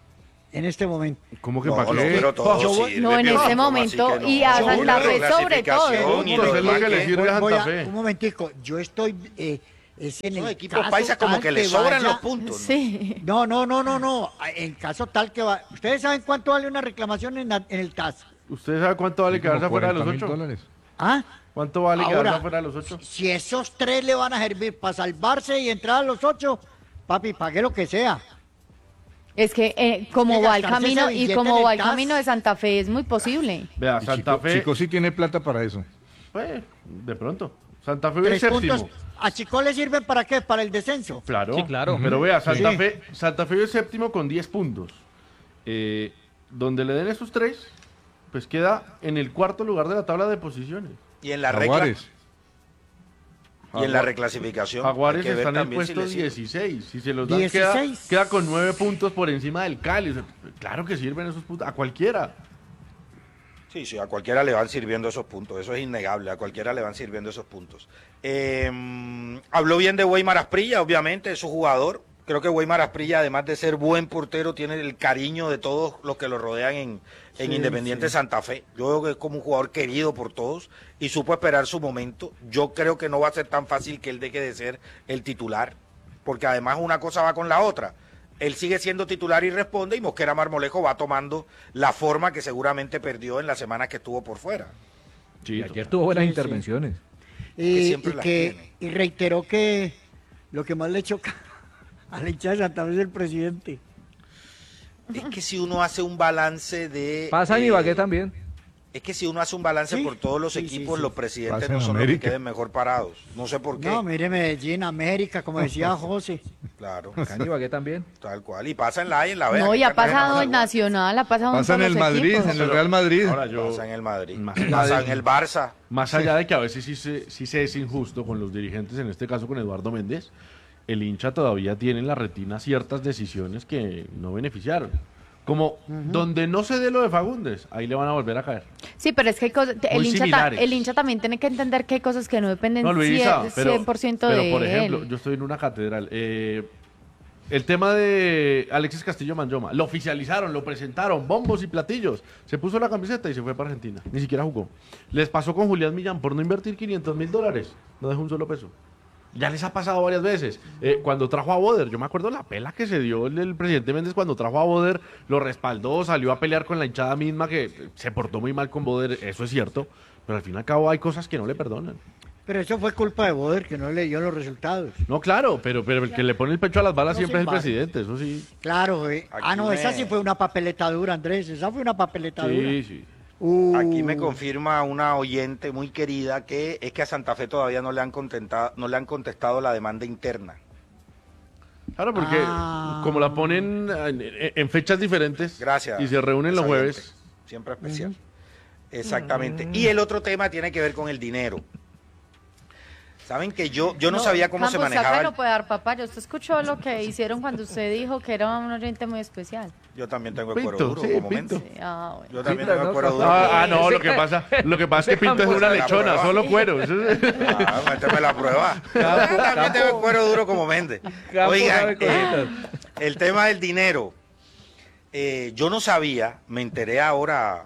[SPEAKER 7] en este momento.
[SPEAKER 10] ¿Cómo que
[SPEAKER 8] No,
[SPEAKER 10] para
[SPEAKER 8] no,
[SPEAKER 10] qué?
[SPEAKER 8] pero todo sirve,
[SPEAKER 2] No, en
[SPEAKER 8] pero
[SPEAKER 2] ese
[SPEAKER 8] ¿cómo
[SPEAKER 2] momento,
[SPEAKER 8] así que no?
[SPEAKER 2] y a Santa
[SPEAKER 8] Claro,
[SPEAKER 2] Fe sobre todo.
[SPEAKER 8] clasificación y
[SPEAKER 10] Puntos, es lo
[SPEAKER 8] normal
[SPEAKER 10] que le
[SPEAKER 8] que-
[SPEAKER 10] sirve a
[SPEAKER 7] Voy
[SPEAKER 10] Santa
[SPEAKER 7] a-
[SPEAKER 10] Fe.
[SPEAKER 7] un momentico, yo estoy... es en
[SPEAKER 8] Los
[SPEAKER 7] el
[SPEAKER 8] equipos
[SPEAKER 7] caso
[SPEAKER 8] paisas como
[SPEAKER 7] tal
[SPEAKER 8] que le sobran los puntos, ¿no?
[SPEAKER 2] Sí.
[SPEAKER 7] No. En caso tal que va... ¿Ustedes saben cuánto vale una reclamación en el TAS?
[SPEAKER 10] ¿Usted sabe cuánto vale quedarse
[SPEAKER 4] Como
[SPEAKER 10] afuera de los
[SPEAKER 4] 40.000
[SPEAKER 10] 8?
[SPEAKER 7] ¿Ah?
[SPEAKER 10] ¿Cuánto vale
[SPEAKER 7] Ahora,
[SPEAKER 10] quedarse afuera de los 8?
[SPEAKER 7] Si esos 3 le van a servir para salvarse y entrar a los 8, papi, pague lo que sea.
[SPEAKER 2] Es que como
[SPEAKER 7] Hay que
[SPEAKER 2] va el
[SPEAKER 7] gastarse
[SPEAKER 2] camino
[SPEAKER 7] ese
[SPEAKER 2] y
[SPEAKER 7] billete
[SPEAKER 2] como
[SPEAKER 7] en
[SPEAKER 2] va
[SPEAKER 7] el
[SPEAKER 2] el
[SPEAKER 7] TAS.
[SPEAKER 2] camino de Santa Fe es muy posible.
[SPEAKER 10] Vea, Santa Fe,
[SPEAKER 4] Chico sí tiene plata para eso.
[SPEAKER 10] pues, de pronto. Santa Fe
[SPEAKER 7] 3
[SPEAKER 10] séptimo.
[SPEAKER 7] puntos. ¿A Chico le sirven para qué? ¿Para el descenso?
[SPEAKER 10] Claro.
[SPEAKER 9] Sí, claro.
[SPEAKER 10] Pero vea, Santa
[SPEAKER 7] Sí.
[SPEAKER 10] Fe es séptimo con 10 puntos. Donde le den esos 3, pues queda en el cuarto lugar de la tabla de posiciones.
[SPEAKER 8] Y en la regla.
[SPEAKER 4] Jaguares.
[SPEAKER 8] Y en la reclasificación.
[SPEAKER 10] Jaguares
[SPEAKER 8] hay que ver
[SPEAKER 10] están en
[SPEAKER 8] también si
[SPEAKER 10] puesto
[SPEAKER 8] le sirve.
[SPEAKER 10] 16. Si se los dan,
[SPEAKER 7] 16.
[SPEAKER 10] queda con 9 puntos por encima del Cali. O sea, claro que sirven esos puntos. A cualquiera.
[SPEAKER 8] Sí, a cualquiera le van sirviendo esos puntos, eso es innegable, a cualquiera le van sirviendo esos puntos. Habló bien de Weimar Asprilla, obviamente, es su jugador. Creo que Weimar Asprilla, además de ser buen portero, tiene el cariño de todos los que lo rodean en Independiente Santa Fe. Yo creo que es como un jugador querido por todos y supo esperar su momento. Yo creo que no va a ser tan fácil que él deje de ser el titular, porque además una cosa va con la otra. Él sigue siendo titular y responde, y Mosquera Marmolejo va tomando la forma que seguramente perdió en las semanas que estuvo por fuera.
[SPEAKER 11] Y ayer tuvo buenas
[SPEAKER 7] Sí, sí.
[SPEAKER 11] intervenciones.
[SPEAKER 7] Y reiteró que lo que más le choca a la hinchada de Santa Fe es el presidente.
[SPEAKER 8] Es que si uno hace un balance de...
[SPEAKER 11] Pasa en Ibagué también.
[SPEAKER 8] Es que si uno hace un balance
[SPEAKER 7] Sí,
[SPEAKER 8] por todos los
[SPEAKER 7] sí,
[SPEAKER 8] equipos,
[SPEAKER 7] sí.
[SPEAKER 8] los presidentes
[SPEAKER 4] Pasa
[SPEAKER 8] no
[SPEAKER 4] en
[SPEAKER 8] son los que
[SPEAKER 4] América.
[SPEAKER 8] queden mejor parados. No sé por qué.
[SPEAKER 7] No, mire Medellín, América, como decía José.
[SPEAKER 8] Claro,
[SPEAKER 11] Acá en Ibagué también.
[SPEAKER 8] tal cual. Y pasa en la A y en la B.
[SPEAKER 2] No, y ha
[SPEAKER 8] Aquí en Cartagena
[SPEAKER 2] pasado
[SPEAKER 8] pasa
[SPEAKER 2] en
[SPEAKER 8] igual.
[SPEAKER 2] Nacional, ha pasado
[SPEAKER 4] Pasa en
[SPEAKER 2] todos
[SPEAKER 4] el
[SPEAKER 2] los
[SPEAKER 4] Madrid,
[SPEAKER 2] equipos.
[SPEAKER 4] en el Real Madrid.
[SPEAKER 10] Ahora yo,
[SPEAKER 8] Pasa en el Madrid.
[SPEAKER 10] Más
[SPEAKER 8] Pasa
[SPEAKER 10] allá
[SPEAKER 8] en el Barça.
[SPEAKER 10] Más allá de que a veces sí se es injusto con los dirigentes, en este caso con Eduardo Méndez, el hincha todavía tiene en la retina ciertas decisiones que no beneficiaron. Como donde no se dé lo de Fagundes, ahí le van a volver a caer.
[SPEAKER 2] Sí, pero es que hay cosas,
[SPEAKER 10] Muy similares.
[SPEAKER 2] el hincha también tiene que entender que hay cosas que no dependen
[SPEAKER 10] No, Luisa,
[SPEAKER 2] 100%
[SPEAKER 10] pero
[SPEAKER 2] de
[SPEAKER 10] por ejemplo,
[SPEAKER 2] él.
[SPEAKER 10] yo estoy en una catedral. El tema de Alexis Castillo Manjoma, lo oficializaron, lo presentaron, bombos y platillos. Se puso la camiseta y se fue para Argentina. Ni siquiera jugó. Les pasó con Julián Millán por no invertir $500,000. No dejó un solo peso. Ya les ha pasado varias veces. Cuando trajo a Boder, yo me acuerdo la pela que se dio el presidente Méndez cuando trajo a Boder, lo respaldó, salió a pelear con la hinchada misma que se portó muy mal con Boder, eso es cierto, pero al fin y al cabo hay cosas que no le perdonan.
[SPEAKER 7] Pero eso fue culpa de Boder, que no le dio los resultados.
[SPEAKER 10] No, claro, pero el que le pone el pecho a las balas
[SPEAKER 7] No
[SPEAKER 10] siempre es
[SPEAKER 7] sin
[SPEAKER 10] el
[SPEAKER 7] más.
[SPEAKER 10] presidente, eso sí.
[SPEAKER 7] Claro,
[SPEAKER 8] Aquí
[SPEAKER 7] esa
[SPEAKER 8] me-
[SPEAKER 7] sí fue una papeleta dura, Andrés. Esa fue una papeleta dura.
[SPEAKER 10] Sí, sí.
[SPEAKER 8] Aquí me confirma una oyente muy querida que es que a Santa Fe todavía no le han contestado la demanda interna.
[SPEAKER 10] Claro, porque como la ponen en fechas diferentes
[SPEAKER 8] Gracias.
[SPEAKER 10] y se reúnen los
[SPEAKER 8] esa
[SPEAKER 10] jueves.
[SPEAKER 8] oyente. Siempre especial. Exactamente. Y el otro tema tiene que ver con el dinero. Saben que yo no sabía cómo se
[SPEAKER 2] Campos,
[SPEAKER 8] manejaba.
[SPEAKER 2] acá no puede dar papaya. Usted escuchó lo que hicieron cuando usted dijo que era un oyente muy especial.
[SPEAKER 8] Yo también tengo el cuero
[SPEAKER 10] Pinto,
[SPEAKER 8] duro,
[SPEAKER 10] sí,
[SPEAKER 8] como
[SPEAKER 10] Pinto.
[SPEAKER 8] mente.
[SPEAKER 2] Sí, bueno.
[SPEAKER 8] Yo también
[SPEAKER 11] pero
[SPEAKER 8] tengo el
[SPEAKER 11] no,
[SPEAKER 8] cuero duro.
[SPEAKER 10] No, lo que pasa es que Pinto es una
[SPEAKER 8] Campos,
[SPEAKER 10] lechona,
[SPEAKER 8] la
[SPEAKER 10] solo
[SPEAKER 8] prueba.
[SPEAKER 10] cuero.
[SPEAKER 8] Méteme la prueba. También tengo el cuero duro como Méndez.
[SPEAKER 11] Campos
[SPEAKER 8] Oigan,
[SPEAKER 11] sabe cositas.
[SPEAKER 8] el tema del dinero. Yo no sabía, me enteré ahora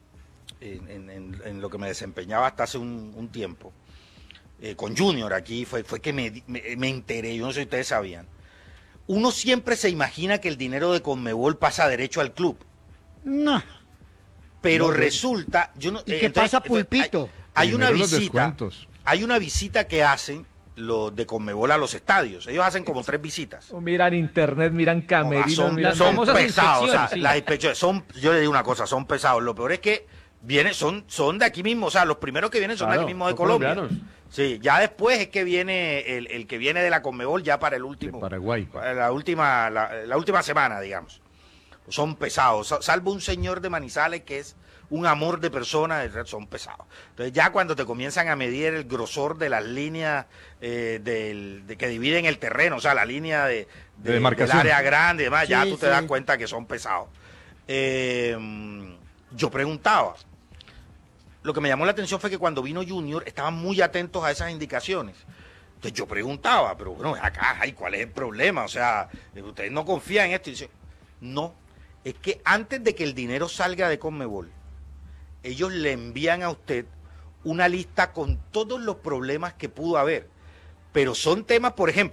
[SPEAKER 8] en lo que me desempeñaba hasta hace un tiempo. Con Junior aquí fue que me enteré, yo no sé si ustedes sabían. Uno siempre se imagina que el dinero de Conmebol pasa derecho al club,
[SPEAKER 7] No.
[SPEAKER 8] pero
[SPEAKER 7] No,
[SPEAKER 8] resulta, yo no.
[SPEAKER 7] ¿Y qué pasa, Pulpito?
[SPEAKER 8] Hay una
[SPEAKER 4] Primero los
[SPEAKER 8] visita,
[SPEAKER 4] descuentos.
[SPEAKER 8] hay una visita que hacen los de Conmebol a los estadios. Ellos hacen como 3 visitas.
[SPEAKER 11] Miran internet, miran camerinos,
[SPEAKER 8] Son,
[SPEAKER 11] miran...
[SPEAKER 8] son
[SPEAKER 9] famosas
[SPEAKER 8] pesados, o sea,
[SPEAKER 9] inspecciones, sí.
[SPEAKER 8] las inspecciones son, yo le digo una cosa, son pesados. Lo peor es que son de aquí mismo, o sea, los primeros que vienen son de
[SPEAKER 10] Claro,
[SPEAKER 8] aquí mismo de
[SPEAKER 10] son
[SPEAKER 8] Colombia.
[SPEAKER 10] colombianos.
[SPEAKER 8] Sí, ya después es que viene el que viene de la Conmebol ya para el último.
[SPEAKER 4] De Paraguay.
[SPEAKER 8] Para la última semana, digamos. Son pesados, salvo un señor de Manizales que es un amor de persona, son pesados. Entonces ya cuando te comienzan a medir el grosor de las líneas de que dividen el terreno, o sea, la línea de
[SPEAKER 4] demarcación.
[SPEAKER 8] del área grande y demás, ya
[SPEAKER 7] Sí,
[SPEAKER 8] tú te
[SPEAKER 7] sí.
[SPEAKER 8] das cuenta que son pesados. Yo preguntaba, lo que me llamó la atención fue que cuando vino Junior estaban muy atentos a esas indicaciones. Entonces yo preguntaba, pero bueno, acá, ay, ¿cuál es el problema? O sea, ustedes no confían en esto. Y dice, no, es que antes de que el dinero salga de Conmebol, ellos le envían a usted una lista con todos los problemas que pudo haber. Pero son temas, por ejemplo,